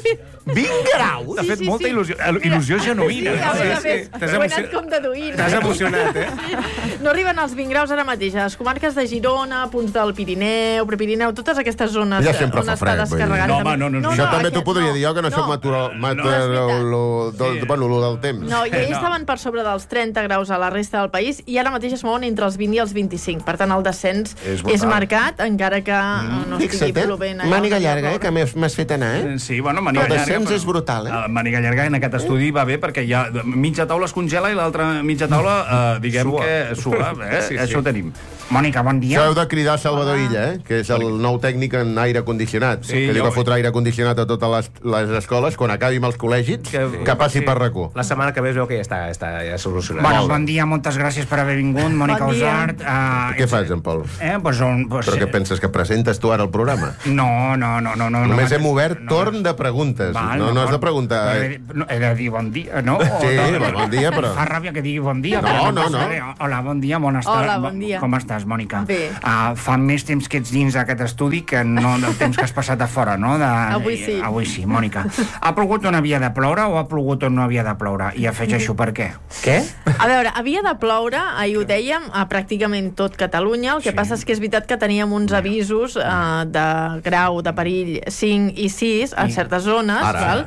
20 graus? T'ha fet molta il·lusió genuïna. T'has anat com deduint. T'has emocionat, No arriben als 20 graus ara mateix. A les comarques de Girona, punts del Pirineu, Prepirineu, totes aquestes zones on està descarregant. Això també t'ho podria dir jo, que no soc del temps. No, i ells estaven per sobre dels 30 graus a la resta del país i ara mateix es mouen entre els 20 i els 25. Per tant, el descens és marcat, encara que no estigui plovent. Màniga llarga, que m'has fet anar, Sí, bueno, màniga llarga. El descens és brutal, Màniga llarga en aquest estudi va bé perquè ja mitja taula es congela i l'altra mitja taula, diguem que suba. Això ho tenim. Mònica, bon dia. S'heu de cridar Salvador Illa, que és el nou tècnic en aire condicionat, que li va fotre aire condicionat a totes les escoles, quan acabi amb els col·legis, que passi per RAC1. La setmana que ve es veu que ja està solucionat. Bueno, bon dia, moltes gràcies per haver vingut, Mònica Usart. Què fas, en Pol? Però què penses, que presentes tu ara el programa? No. Només hem obert torn de preguntes. No has de preguntar... He de dir bon dia, no? Sí, bon dia, però... Fa ràbia que digui bon dia. No. Hola, bon dia, bon estar. Hola, bon dia. Com estàs, Mònica? Bé. Fa més temps que ets dins d'aquest estudi que no del temps que has passat a fora, no? Avui sí. Avui sí, Mònica. Ha plogut on havia de ploure o ha plogut on no havia de ploure? I afegeixo per què. Què? A veure, havia de ploure, ahir ho dèiem, a pràcticament tot Catalunya. El que passa és que és veritat que teníem uns avisos de grau de perill 5 i 6 en certes zones. Ara.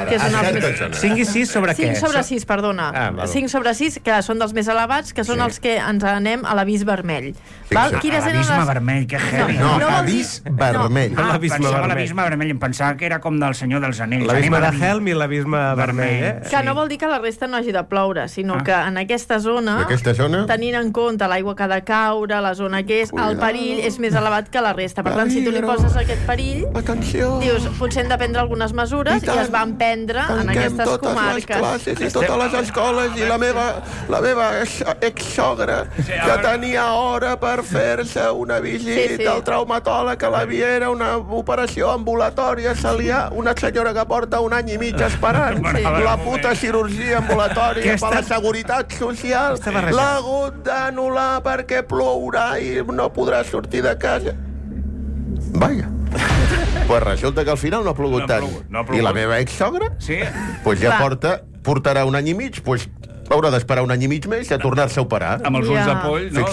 5 i 6 sobre què? 5 sobre 6, perdona. 5 sobre 6, que són dels més elevats, que són els que ens anem a l'avís vermell. L'abisme vermell, que heavy. No, avís vermell. Pensava l'abisme vermell, em pensava que era com del Senyor dels Anells. L'abisme de Helm i l'abisme vermell, Que no vol dir que la resta no hagi de ploure, sinó que en aquesta zona, tenint en compte l'aigua que ha de caure, la zona que és, el perill és més elevat que la resta. Per tant, si tu li poses aquest perill, dius, potser hem de prendre algunes mesures i es van prendre en aquestes comarques. Classes i totes les escoles i la meva exsogra que tenia hora per fer-se una visita al traumatòleg, que l'havia era una operació ambulatòria, se li ha una senyora que porta 1 any i mig esperant la puta cirurgia ambulatòria per la Seguretat Social, l'ha hagut d'anul·lar perquè plourà i no podrà sortir de casa. Vaja. Pues resulta que al final no ha plogut tant. I la meva exsogra pues ja portarà 1 any i mig, pues haurà d'esperar 1 any i mig més a tornar-se a operar. Amb els ulls de poll, no?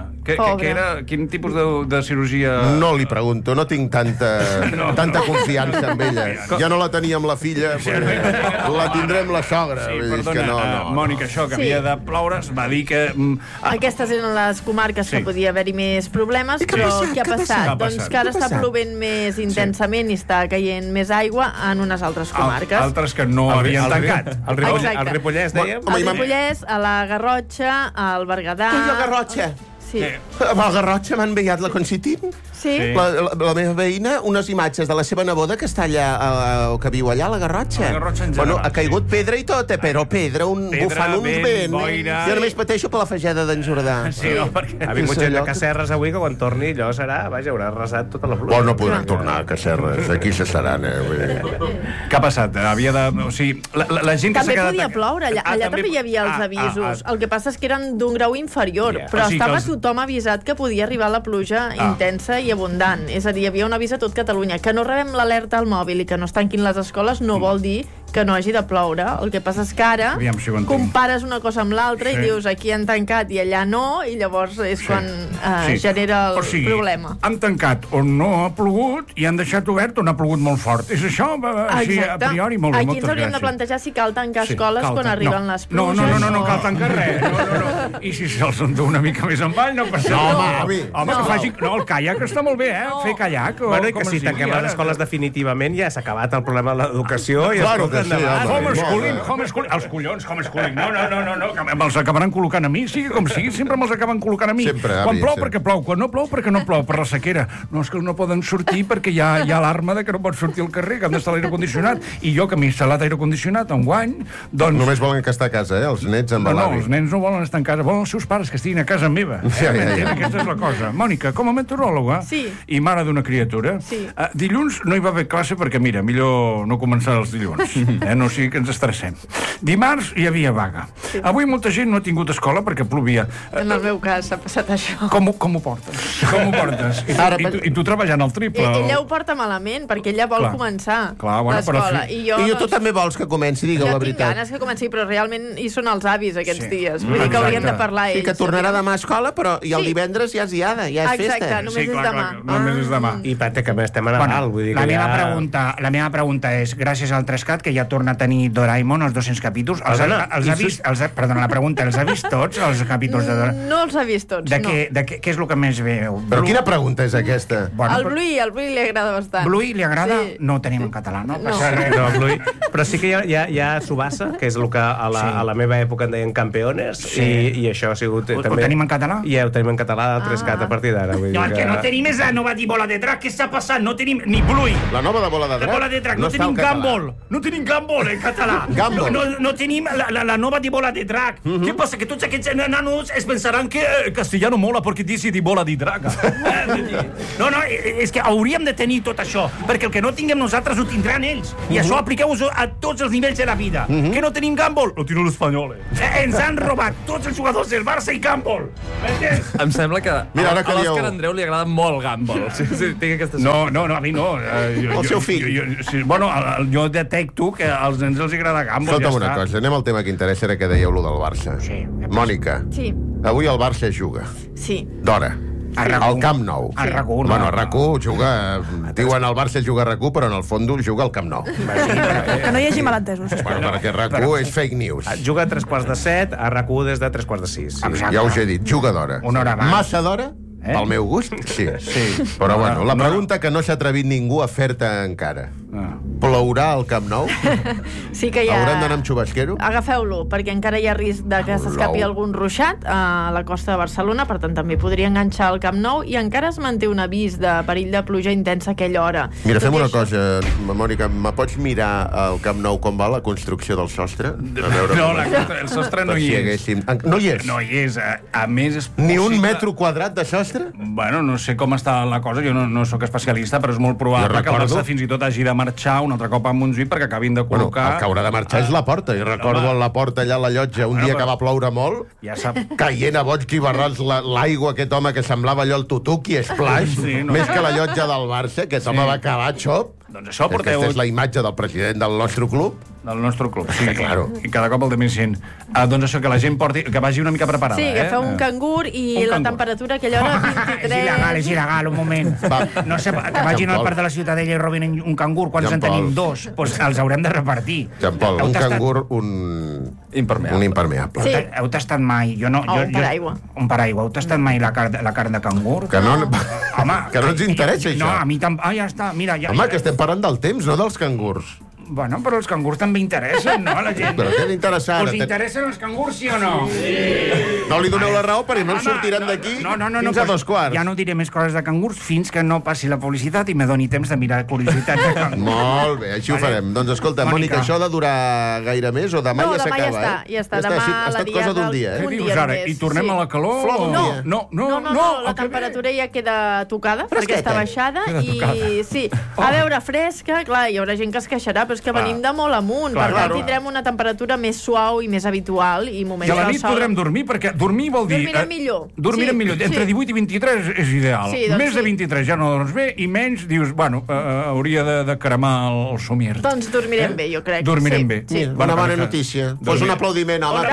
Quin tipus de cirurgia... No li pregunto, no tinc tanta confiança en ella. Ja no la tenia amb la filla, la tindré amb la sogra. Mònica, això que havia de ploure es va dir que... Aquestes eren les comarques que podia haver-hi més problemes, però què ha passat? Doncs que ara està plovent més intensament i està caient més aigua en unes altres comarques. Altres que no havien tancat. El Ripollès, dèiem? El Ripollès, a la Garrotxa, al Berguedà... Què és la Garrotxa? Sí. A la Garrotxa m'ha enviat la Consitín. Sí. La meva veïna, unes imatges de la seva neboda que està allà, que viu allà a la Garrotxa. Bueno, ha caigut pedra i tot, però pedra, bufant uns vents. Jo només pateixo per la fageda d'en Jordà. Ha vingut gent de Casserres avui, que quan torni allò serà, vaja, haurà arrasat tota la pluja. Bueno, no podran tornar a Casserres, aquí se seran, Què ha passat? Havia de... O sigui, la gent que s'ha quedat... També podia ploure, allà també hi havia els avisos. El que passa és que eren d'un grau inferior, però estava tothom avisat que podia arribar la pluja intensa i abundant. És a dir, hi havia un avís a tot Catalunya. Que no rebem l'alerta al mòbil i que no es tanquin les escoles no vol dir que no hagi de ploure. El que passa és que ara compares una cosa amb l'altra i dius aquí han tancat i allà no, i llavors és quan genera el problema. Han tancat on no ha plogut i han deixat obert on ha plogut molt fort. És això, així a priori, molt bé, moltes gràcies. Aquí ens hauríem de plantejar si cal tancar escoles quan arriben les pluges. No cal tancar res. No. I si se'ls endú una mica més avall, no passa res. Home, que faci... No, el caiac està molt bé, Fer caiac. Bueno, i que si tanquem les escoles definitivament ja s'ha acabat el problema de l'educació i homeschooling, els collons, homeschooling. No, que me'ls acabaran col·locant a mi, sigui com sigui, sempre me'ls acaben col·locant a mi. Quan plou, perquè plou, quan no plou, perquè no plou, per la sequera. No, és que no poden sortir perquè hi ha alarma de que no pot sortir al carrer, que han d'estar a l'aire condicionat. I jo, que m'he instal·lat aire condicionat enguany, doncs... Només volen que estar a casa, els nets amb l'avi. No, els nens no volen estar en casa, volen els seus pares que estiguin a casa meva. Aquesta és la cosa. Mònica, com a meteoròloga i mare d'una criatura, dilluns no hi va haver classe perquè, mira, millor no començar els dilluns. No sigui que ens estressem. Dimarts hi havia vaga. Avui molta gent no ha tingut escola perquè plovia. En el meu cas s'ha passat això. Com ho portes? I tu treballant al triple. Ella ho porta malament, perquè ella vol començar l'escola. I tu també vols que comenci, digueu la veritat. Jo tinc ganes que comenci, però realment hi són els avis aquests dies. Vull dir que haurien de parlar ells. I que tornarà demà a escola, però i el divendres ja és diada, ja és festa. Exacte, només és demà. Només és demà. I pràcticament estem a Nadal, vull dir que La meva pregunta és, gràcies al 3CAT, que ja torna a tenir Doraemon els 200 capítols, la pregunta, els ha vist tots, els capítols de Doraemon? No els ha vist tots, no. Què és el que més veu? Però quina pregunta és aquesta? El Bluey li agrada bastant. Bluey li agrada? No ho tenim en català, no? No, Bluey. Però sí que hi ha Subasa, que és el que a la meva època en deien Campeones, i això ha sigut... Ho tenim en català? Ja ho tenim en català al 3CAT a partir d'ara. No, el que no tenim és la nova de Bola de Drac. Què està passant? No tenim ni Bluey. La nova de Bola de Drac? Bola de Drac. No tenim Gumball. No tenim Gumball en català. No tenim la nova de Bola de Drac. Què passa? Que tots aquests nanos es pensaran que castellano mola perquè dici de Bola de Drac. No, és que hauríem de tenir tot això, perquè el que no tinguem nosaltres ho tindran ells. I això apliqueu-ho a tots els nivells de la vida. Que no tenim Gumball? Lo tiro l'Espanyol. Ens han robat tots els jugadors del Barça i Gumball. M'entens? Em sembla que a l'Òscar Andreu li agrada molt Gumball. No, a mi no. El seu fill. Bueno, jo detecto que als nens els agrada Gumball. Escolta'm una cosa, anem al tema que interessa, era que dèieu lo del Barça. Mònica, avui el Barça juga. Sí. D'hora. Al Camp Nou. A RAC1. Bueno, a RAC1 juga... Diuen el Barça juga a RAC1, però en el fons juga al Camp Nou. Que no hi hagi malentesos. Bueno, perquè RAC1 és fake news. Juga a 3:15, a RAC1 des de 3:15. Ja us he dit, juga d'hora. Una hora abans. Massa d'hora? Pel meu gust, sí. Però bueno, la pregunta que no s'ha atrevit ningú a fer-te encara. Plourà al Camp Nou? Sí que ja... Haurem d'anar amb xubasquero? Agafeu-lo, perquè encara hi ha risc de que s'escapi algun ruixat a la costa de Barcelona, per tant també podria enganxar al Camp Nou, i encara es manté un avís de perill de pluja intensa a aquella hora. Mira, fem una cosa, Mònica, me pots mirar al Camp Nou com va la construcció del sostre? No, el sostre no hi és. No hi és? No hi és. A més, és ni un metro quadrat de sostre? Bueno, no sé com està la cosa, jo no sóc especialista, però és molt probable que el Barça fins i tot hagi de marxar un altre cop a Montjuïc perquè acabin de col·locar... El que haurà de marxar és la porta, i recordo a la porta allà a la llotja, un dia que va ploure molt, caient a bots i barrals l'aigua, aquest home que semblava allò el Tutuki Splash, més que la llotja del Barça, que home va acabar xop. Doncs això porteu... Aquesta és la imatge del president del nostre club. Del nostre club, sí, claro. I cada cop el de més gent. Doncs això, que la gent porti, que vagi una mica preparada. Sí, agafeu un cangur i la temperatura aquella hora 23... És il·legal, un moment. No sé, que vagin al parc de la Ciutadella i robin un cangur, quants en tenim? 2. Doncs els haurem de repartir. Jean Paul, un cangur, un impermeable. Sí. Heu tastat mai... Un paraigua. Un paraigua. Heu tastat mai la carn de cangur? Home, que no ens interessa, això. No, a mi tampoc... Ja està, mira... Home, que estem parlant del temps, no dels cangurs. Bueno, però els cangurs també interessen, no, a la gent? Però què t'interessa ara? Us interessen els cangurs, sí o no? Sí. No li doneu la raó perquè no ens sortiran d'aquí fins a 2:15. Ja no diré més coses de cangurs fins que no passi la publicitat i me doni temps de mirar curiositats de cangurs. Molt bé, així ho farem. Doncs escolta, Mònica, això ha de durar gaire més o demà ja s'acaba? No, demà ja està. Demà la diada cosa d'un dia, un dia només. I tornem a la calor? No, la temperatura ja queda tocada per aquesta baixada i sí, a veure, fresca, clar, hi haurà gent que es queixarà, però és que venim de molt amunt, per tant tindrem una temperatura més suau i més habitual i moments de sol. I a la nit podrem dormir, perquè dormir vol dir... Dormirem millor. Dormirem millor. Entre 18 i 23 és ideal. Més de 23 ja no dorms bé i menys dius, bueno, hauria de cremar el somier. Doncs dormirem bé, jo crec. Dormirem bé. Bona notícia. Pues un aplaudiment, home.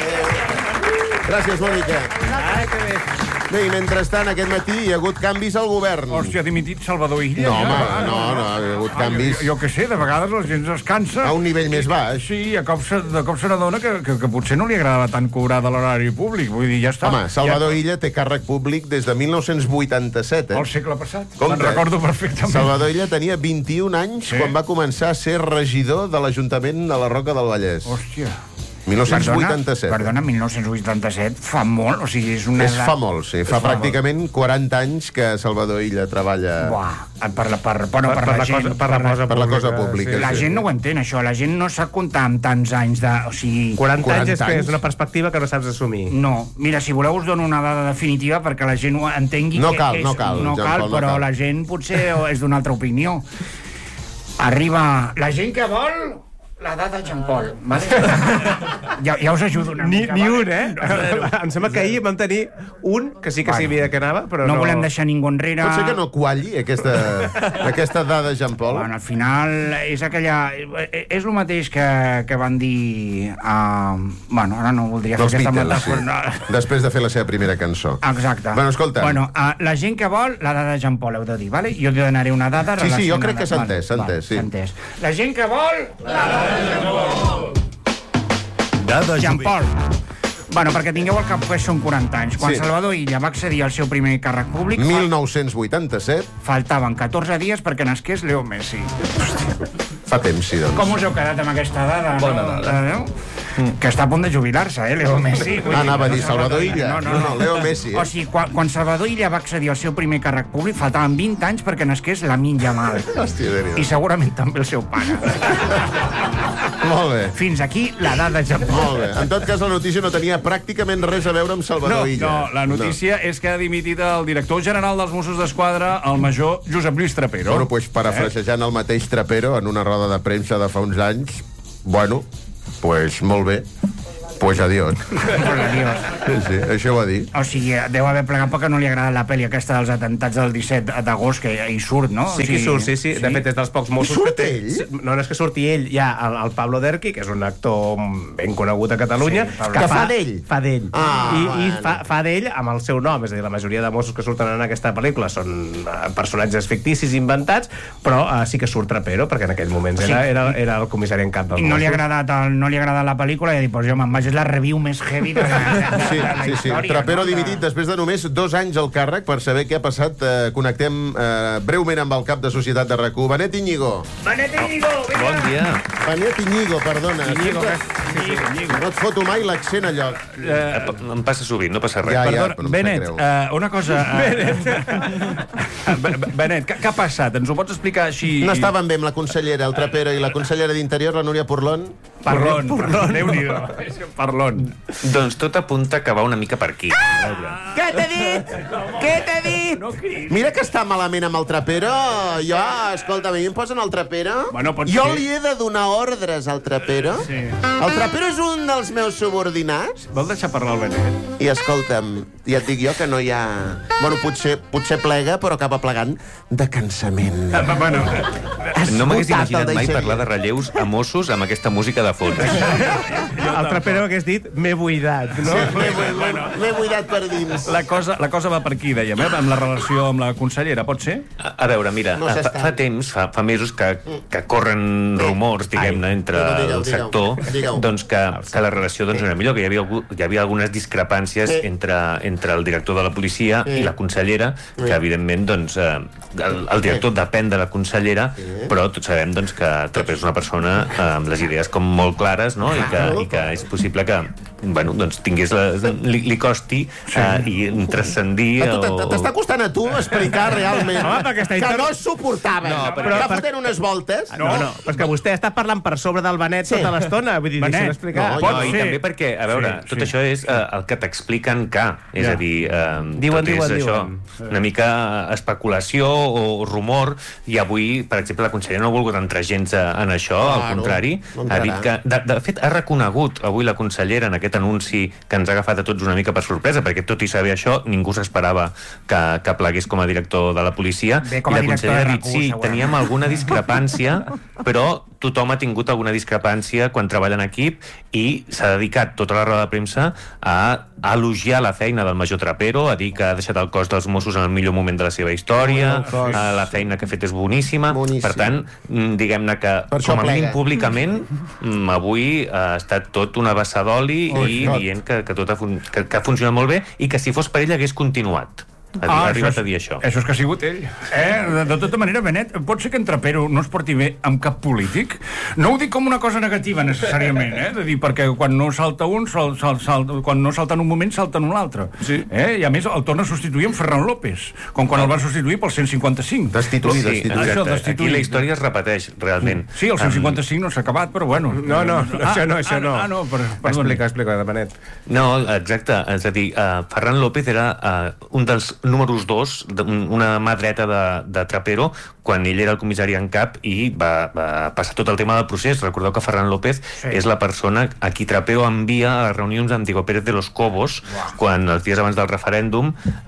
Gràcies, Mònica. Que bé. Bé, i mentrestant, aquest matí hi ha hagut canvis al govern. Hòstia, ha dimitit Salvador Illa. No, home, no, hi ha hagut canvis. Jo què sé, de vegades la gent es cansa. A un nivell més baix. Sí, de cop se n'adona que potser no li agrada tant cobrar de l'horari públic. Vull dir, ja està. Home, Salvador Illa té càrrec públic des de 1987, El segle passat. Me'n recordo perfectament. Salvador Illa tenia 21 anys quan va començar a ser regidor de l'Ajuntament de la Roca del Vallès. Hòstia. 1987. Perdona, 1987 fa molt, o sigui, és una... Fa molt, sí. Fa pràcticament 40 anys que Salvador Illa treballa... Per la cosa pública. La gent no ho entén, això. La gent no sap comptar amb tants anys de... O sigui... 40 anys és una perspectiva que no saps assumir. No. Mira, si voleu us dono una dada definitiva perquè la gent ho entengui... No cal, però la gent potser és d'una altra opinió. Arriba la gent que vol... L'edat de Jean Paul, vale? Ja us ajudo una mica. Ni un, Em sembla que ahir vam tenir un que sí que sabia que anava, però no... No volem deixar ningú enrere. Pot ser que no qualli aquesta edat de Jean Paul? Bueno, al final és aquella... És el mateix que van dir... Bueno, ara no voldria fer aquesta metàfora. Després de fer la seva primera cançó. Exacte. Bueno, escolta. Bueno, la gent que vol, l'edat de Jean Paul, heu de dir, vale? Jo li donaré una dada relacionada. Sí, jo crec que s'ha entès, sí. La gent que vol, l'edat de Jean Paul. Dada Jean Paul. Bueno, perquè tingueu al cap que són 40 anys. Quan Salvador Illa va accedir al seu primer càrrec públic... 1987. Faltaven 14 dies perquè nasqués Leo Messi. Fa temps, sí, doncs. Com us heu quedat amb aquesta dada? Bona dada. Que està a punt de jubilar-se, Leo Messi. Anava a dir Salvador Illa. No, Leo Messi. O sigui, quan Salvador Illa va accedir al seu primer càrrec públic, faltaven 20 anys perquè nasqués Lamine Yamal. Hòstia, i segurament també el seu pare. Molt bé. Fins aquí la dada de Jean Paul. Molt bé. En tot cas, la notícia no tenia pràcticament res a veure amb Salvador Illa. No, la notícia és que ha dimitit el director general dels Mossos d'Esquadra, el major Josep Lluís Trapero. Bueno, doncs parafrasejant el mateix Trapero en una roda de premsa de fa uns anys, bueno, pues molt bé. Pues adiós. Sí, això ho va dir. O sigui, deu haver plegat perquè no li agrada la pel·li aquesta dels atentats del 17 d'agost, que hi surt, no? Sí que hi surt, sí. De fet, és dels pocs Mossos que té... No és que surti ell, hi ha el Pablo Derqui, que és un actor ben conegut a Catalunya, que fa d'ell. Fa d'ell. I fa d'ell amb el seu nom, és a dir, la majoria de Mossos que surten en aquesta pel·lícula són personatges ficticis inventats, però sí que surt Trapero, perquè en aquells moments era el comissari en cap dels Mossos. I no li ha agradat la pel·lícula i ha dit, pues jo me'n vaig, és la review més heavy de la història. Trapero dimitit després de només 2 anys al càrrec. Per saber què ha passat, connectem breument amb el cap de societat de RAC1, Benet Íñigo. Benet Íñigo, vinga. Bon dia. Benet Íñigo, perdona. No et foto mai l'accent allò. Em passa sovint, no passa res. Perdona, Benet, una cosa... Benet, què ha passat? Ens ho pots explicar així? No estaven bé amb la consellera, el Trapero, i la consellera d'Interior, la Núria Purlón? Parlon. Parlon. Doncs tot apunta que va una mica per aquí. Què t'he dit? Mira que està malament amb el Trapero. Jo, escolta, a mi em posen el Trapero? Jo li he de donar ordres al Trapero? Sí. El Trapero és un dels meus subordinats? Vol deixar parlar el Benet? I escolta'm, ja et dic jo que no hi ha... Bueno, potser plega, però acaba plegant de cansament. No m'hagués imaginat mai parlar de relleus a Mossos amb aquesta música de fons. El Trapero hagués dit, m'he buidat, no? M'he buidat per dins. La cosa va per aquí, dèiem, amb la relació amb la consellera, pot ser? A veure, mira, fa temps, fa mesos que corren rumors, diguem-ne, entre el sector, doncs que la relació era millor, que hi havia algunes discrepàncies entre el director de la policia i la consellera, que evidentment, doncs, el director depèn de la consellera, però tots sabem, doncs, que Trapero és una persona amb les idees com molt clares, no? I que és possible que, bueno, doncs li costi i transcendir... T'està costant a tu explicar realment que no es suportaven, que foten unes voltes. No, però que vostè està parlant per sobre del Benet tota l'estona, vull dir, deixa'm explicar. No, i també perquè, a veure, tot això és el que t'expliquen que, és a dir, tot és això, una mica especulació o rumor, i avui, per exemple, la consellera no ha volgut entrar gens en això, al contrari, ha dit que, de fet, ha reconegut avui la consellera en aquest anunci que ens ha agafat a tots una mica per sorpresa, perquè tot i saber això, ningú s'esperava que plegués com a director de la policia, i la consellera ha dit, sí, teníem alguna discrepància, però tothom ha tingut alguna discrepància quan treballa en equip, i s'ha dedicat tota la roda de premsa a elogiar la feina del major Trapero, a dir que ha deixat el cos dels Mossos en el millor moment de la seva història, la feina que ha fet és boníssima. Per tant, diguem-ne que, com a mínim públicament, avui ha estat tot una vessa d'oli i dient que tot ha funcionat molt bé, i que si fos per ell hagués continuat. Ha arribat a dir això. Això és que ha sigut ell. De tota manera, Benet, pot ser que en Trapero no es porti bé amb cap polític? No ho dic com una cosa negativa, necessàriament, de dir, perquè quan no salta un, quan no salta en un moment, salta en un altre. I a més, el torna a substituir amb Ferran López, com quan el van substituir pel 155. Destituït. Aquí la història es repeteix, realment. Sí, el 155 no s'ha acabat, però bueno. No, això no. Explica, Benet. No, exacte. És a dir, Ferran López era un dels números 2, una mà dreta de Trapero, quan ell era el comissari en cap i va passar tot el tema del procés. Recordeu que Ferran López és la persona a qui Trapero envia a les reunions amb Diego Pérez de los Cobos, quan els dies abans del referèndum...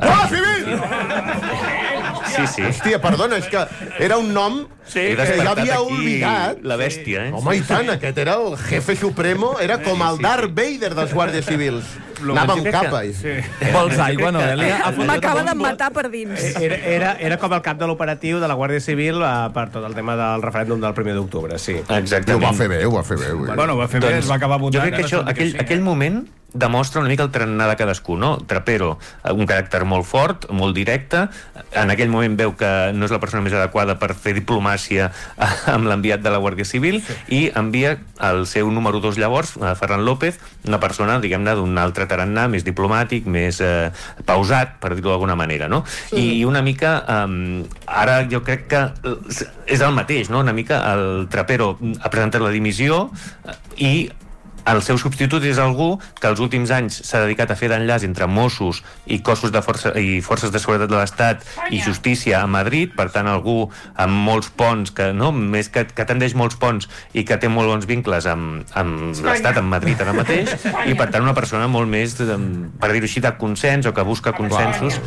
Sí. Hòstia, perdona, és que era un nom que ja havia oblidat. La bèstia, Home, i tant, aquest era el jefe supremo, era com el Darth Vader dels guàrdies civils. Anava amb capa. Vols aigua, Noelia? M'acaba de matar per dins. Era com el cap de l'operatiu de la Guàrdia Civil per tot el tema del referèndum del 1 d'octubre, sí. Exactament. Ho va fer bé. Bueno, ho va fer bé, es va acabar votant. Jo crec que aquell moment demostra una mica el tarannà de cadascú, no? Trapero, un caràcter molt fort, molt directe, en aquell moment veu que no és la persona més adequada per fer diplomàcia amb l'enviat de la Guàrdia Civil i envia el seu número 2 llavors, Ferran López, una persona, diguem-ne, d'un altre tarannà, més diplomàtic, més pausat, per dir-ho d'alguna manera, no? I una mica, ara jo crec que és el mateix, no? Una mica el Trapero ha presentat la dimissió i el seu substitut és algú que els últims anys s'ha dedicat a fer d'enllaç entre Mossos i cossos de forces de seguretat de l'Estat i justícia a Madrid, per tant algú amb molts ponts, que tendeix molts ponts i que té molt bons vincles amb l'Estat, amb Madrid ara mateix, i per tant una persona molt més, per dir-ho així, de consens o que busca consensos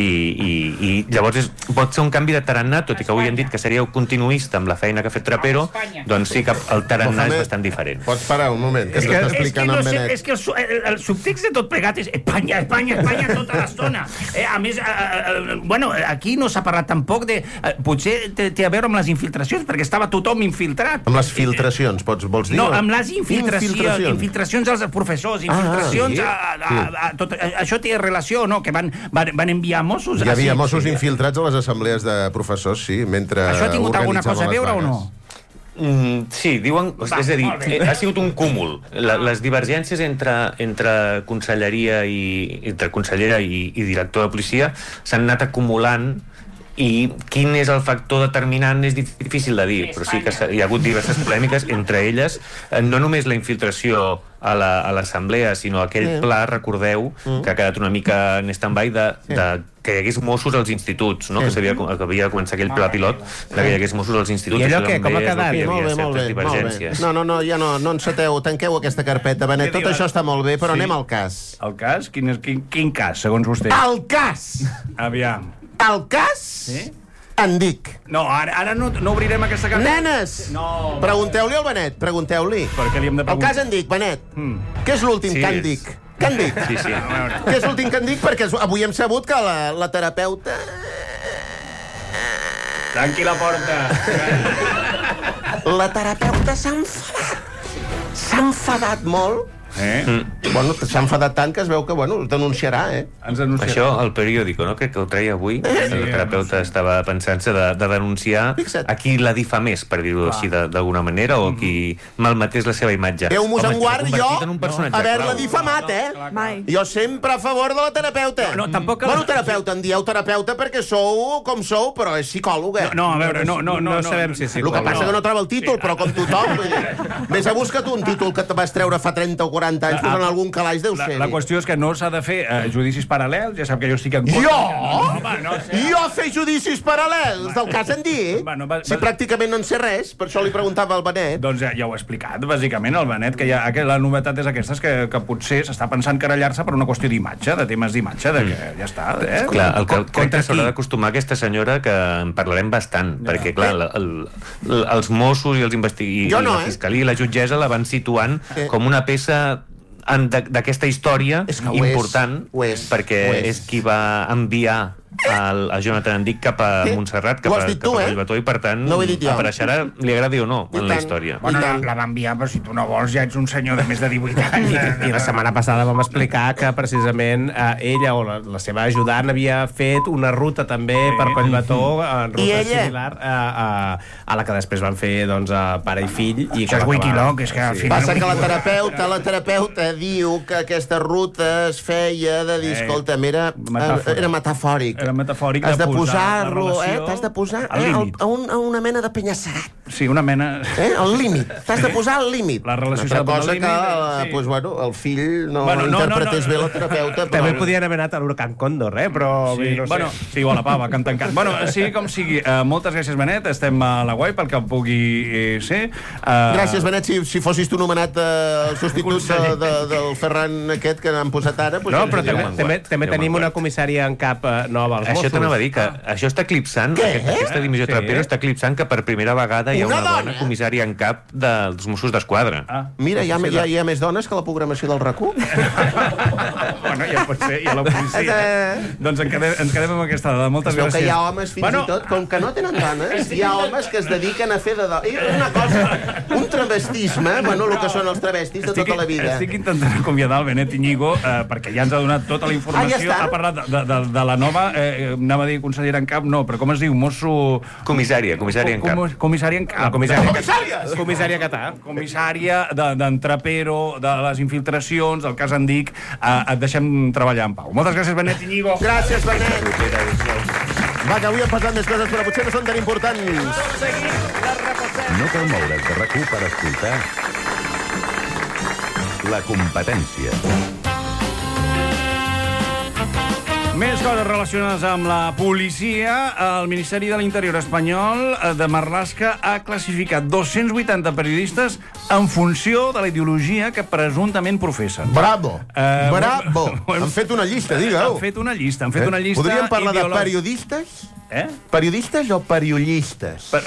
i llavors pot ser un canvi de tarannà, tot i que avui hem dit que seríeu continuista amb la feina que ha fet Trapero, doncs sí que el tarannà és bastant diferent. Pots parar un moment, que t'està explicant en Benet. És que el subtext de tot plegat és Espanya tota l'estona. A més, bueno, aquí no s'ha parlat tampoc de... Potser té a veure amb les infiltracions, perquè estava tothom infiltrat. Amb les filtracions, vols dir? No, amb les infiltracions. Infiltracions als professors, infiltracions tot. Això té relació, no? Que van enviar Mossos. Hi havia Mossos infiltrats a les assemblees de professors, sí, mentre això ha tingut alguna cosa a veure o no? Sí, diuen... És a dir, ha sigut un cúmul. Les divergències entre conselleria i director de policia s'han anat acumulant i quin és el factor determinant és difícil de dir, però sí que hi ha hagut diverses polèmiques, entre elles no només la infiltració a l'assemblea, sinó aquell pla, recordeu, que ha quedat una mica en stand-by de que hi hagués Mossos als instituts, no? Que havia de començar aquell pla pilot de que hi hagués Mossos als instituts. I allò què? Com ha quedat? Molt bé. No, ja no enceteu, tanqueu aquesta carpeta, Benet. Tot això està molt bé, però anem al cas. El cas? Quin cas, segons vostè? El cas! Aviam. El cas? Sí? En dic. No, ara no obrirem aquesta carpeta. Nenes! No. Pregunteu-li al Benet, pregunteu-li. Per què li hem de preguntar? El cas en dic, Benet. Què és l'últim que en dic? Què en dic? Sí. Què és l'últim que en dic? Perquè avui hem sabut que la terapeuta... Tanqui la porta. La terapeuta s'ha enfadat. S'ha enfadat molt. Bueno, s'ha enfadat tant que es veu que, es denunciarà, Ens denunciarà. Això, el periòdico, no? Crec que ho treia avui. El terapeuta estava pensant-se de denunciar a qui la difamés, per dir-ho així d'alguna manera, o qui malmetés la seva imatge. Déu mos en guard, jo, haver-la difamat, Mai. Jo sempre a favor de la terapeuta. No, tampoc... Bueno, terapeuta, en dieu terapeuta perquè sou com sou, però és psicòloga. No, a veure, no sabem si és psicòloga. El que passa que no troba el títol, però com tothom. Vés a buscar tu un títol que te vas treure fa 30 o 40 anys, posant algun calaix deu ser. La qüestió és que no s'ha de fer judicis paral·lels, ja sap que jo estic en contra. Jo? Jo fer judicis paral·lels del cas en dir? Si pràcticament no en sé res, per això li preguntava al Benet. Doncs ja ho he explicat, bàsicament, al Benet, que la novetat és aquesta, que potser s'està pensant querellar-se per una qüestió d'imatge, de temes d'imatge, que ja està. Clar, el que crec que s'haurà d'acostumar aquesta senyora, que en parlarem bastant, perquè, clar, els Mossos i la Fiscalia i la jutgessa la van situant com una peça d'aquesta història important, perquè és qui va enviar a Jonathan Endic cap a Montserrat, cap a Collbató, i per tant apareixerà, li agradi o no, en la història. Bueno, la va enviar, però si tu no vols ja ets un senyor de més de 18 anys. I la setmana passada vam explicar que precisament ella o la seva ajudant havia fet una ruta també per Collbató, ruta similar a la que després van fer pare i fill. Això és Wikiloc, és que al final... Passa que la terapeuta diu que aquesta ruta es feia de dir, escolta, era metafòric. Era metafòric de posar-lo, t'has de posar a una mena de penya-segat. Sí, una mena... El límit. T'has de posar el límit. La relació s'ha de posar límit. Pues, bueno, el fill no interpretés bé la terapeuta. També podien haver anat a l'Huracán Cóndor, però... Sí, no sé. bueno, sí, o a la pava, que han tancat. Bueno, sí, com sigui. Moltes gràcies, Benet. Estem a la guai pel que pugui ser. Gràcies, Benet. Si fossis tu nomenat el substitut del Ferran aquest que han posat ara... No, però també tenim una comissària en cap nova als Mossos. Això t'anava a dir, que això està eclipsant, aquesta dimissió trapero està eclipsant que per primera vegada hi ha una dona comissària en cap dels Mossos d'Esquadra. Mira, hi ha més dones que la programació del RAC1. Bueno, ja pot ser, i a la policia. Doncs ens quedem amb aquesta dada. Moltes gràcies. Que hi ha homes, fins i tot, com que no tenen dones, hi ha homes que es dediquen a fer de dones. I una cosa, un travestisme, bueno, el que són els travestis de tota la vida. Estic intentant acomiadar el Benet Iñigo, perquè ja ens ha donat tota la informació. Ha parlat de la nova, anava a dir consellera en cap, no, però com es diu? Mosso... Comissària en cap. Comissària en cap. Comissària Catà. Comissària d'en Trapero, de les infiltracions, del cas Andic. Et deixem treballar en pau. Moltes gràcies, Benet Iñigo. Gràcies, Benet. Va, que avui han passat més coses, però potser no són tan importants. No cal moure's de RAC1 per escoltar La Competència. Més coses relacionades amb la policia. El Ministeri de l'Interior espanyol de Marlaska ha classificat 280 periodistes en funció de la ideologia que presumptament professen. Bravo! Bravo! Han fet una llista, digue-ho. Han fet una llista. Podríem parlar de periodistes? Periodistes o periodistes?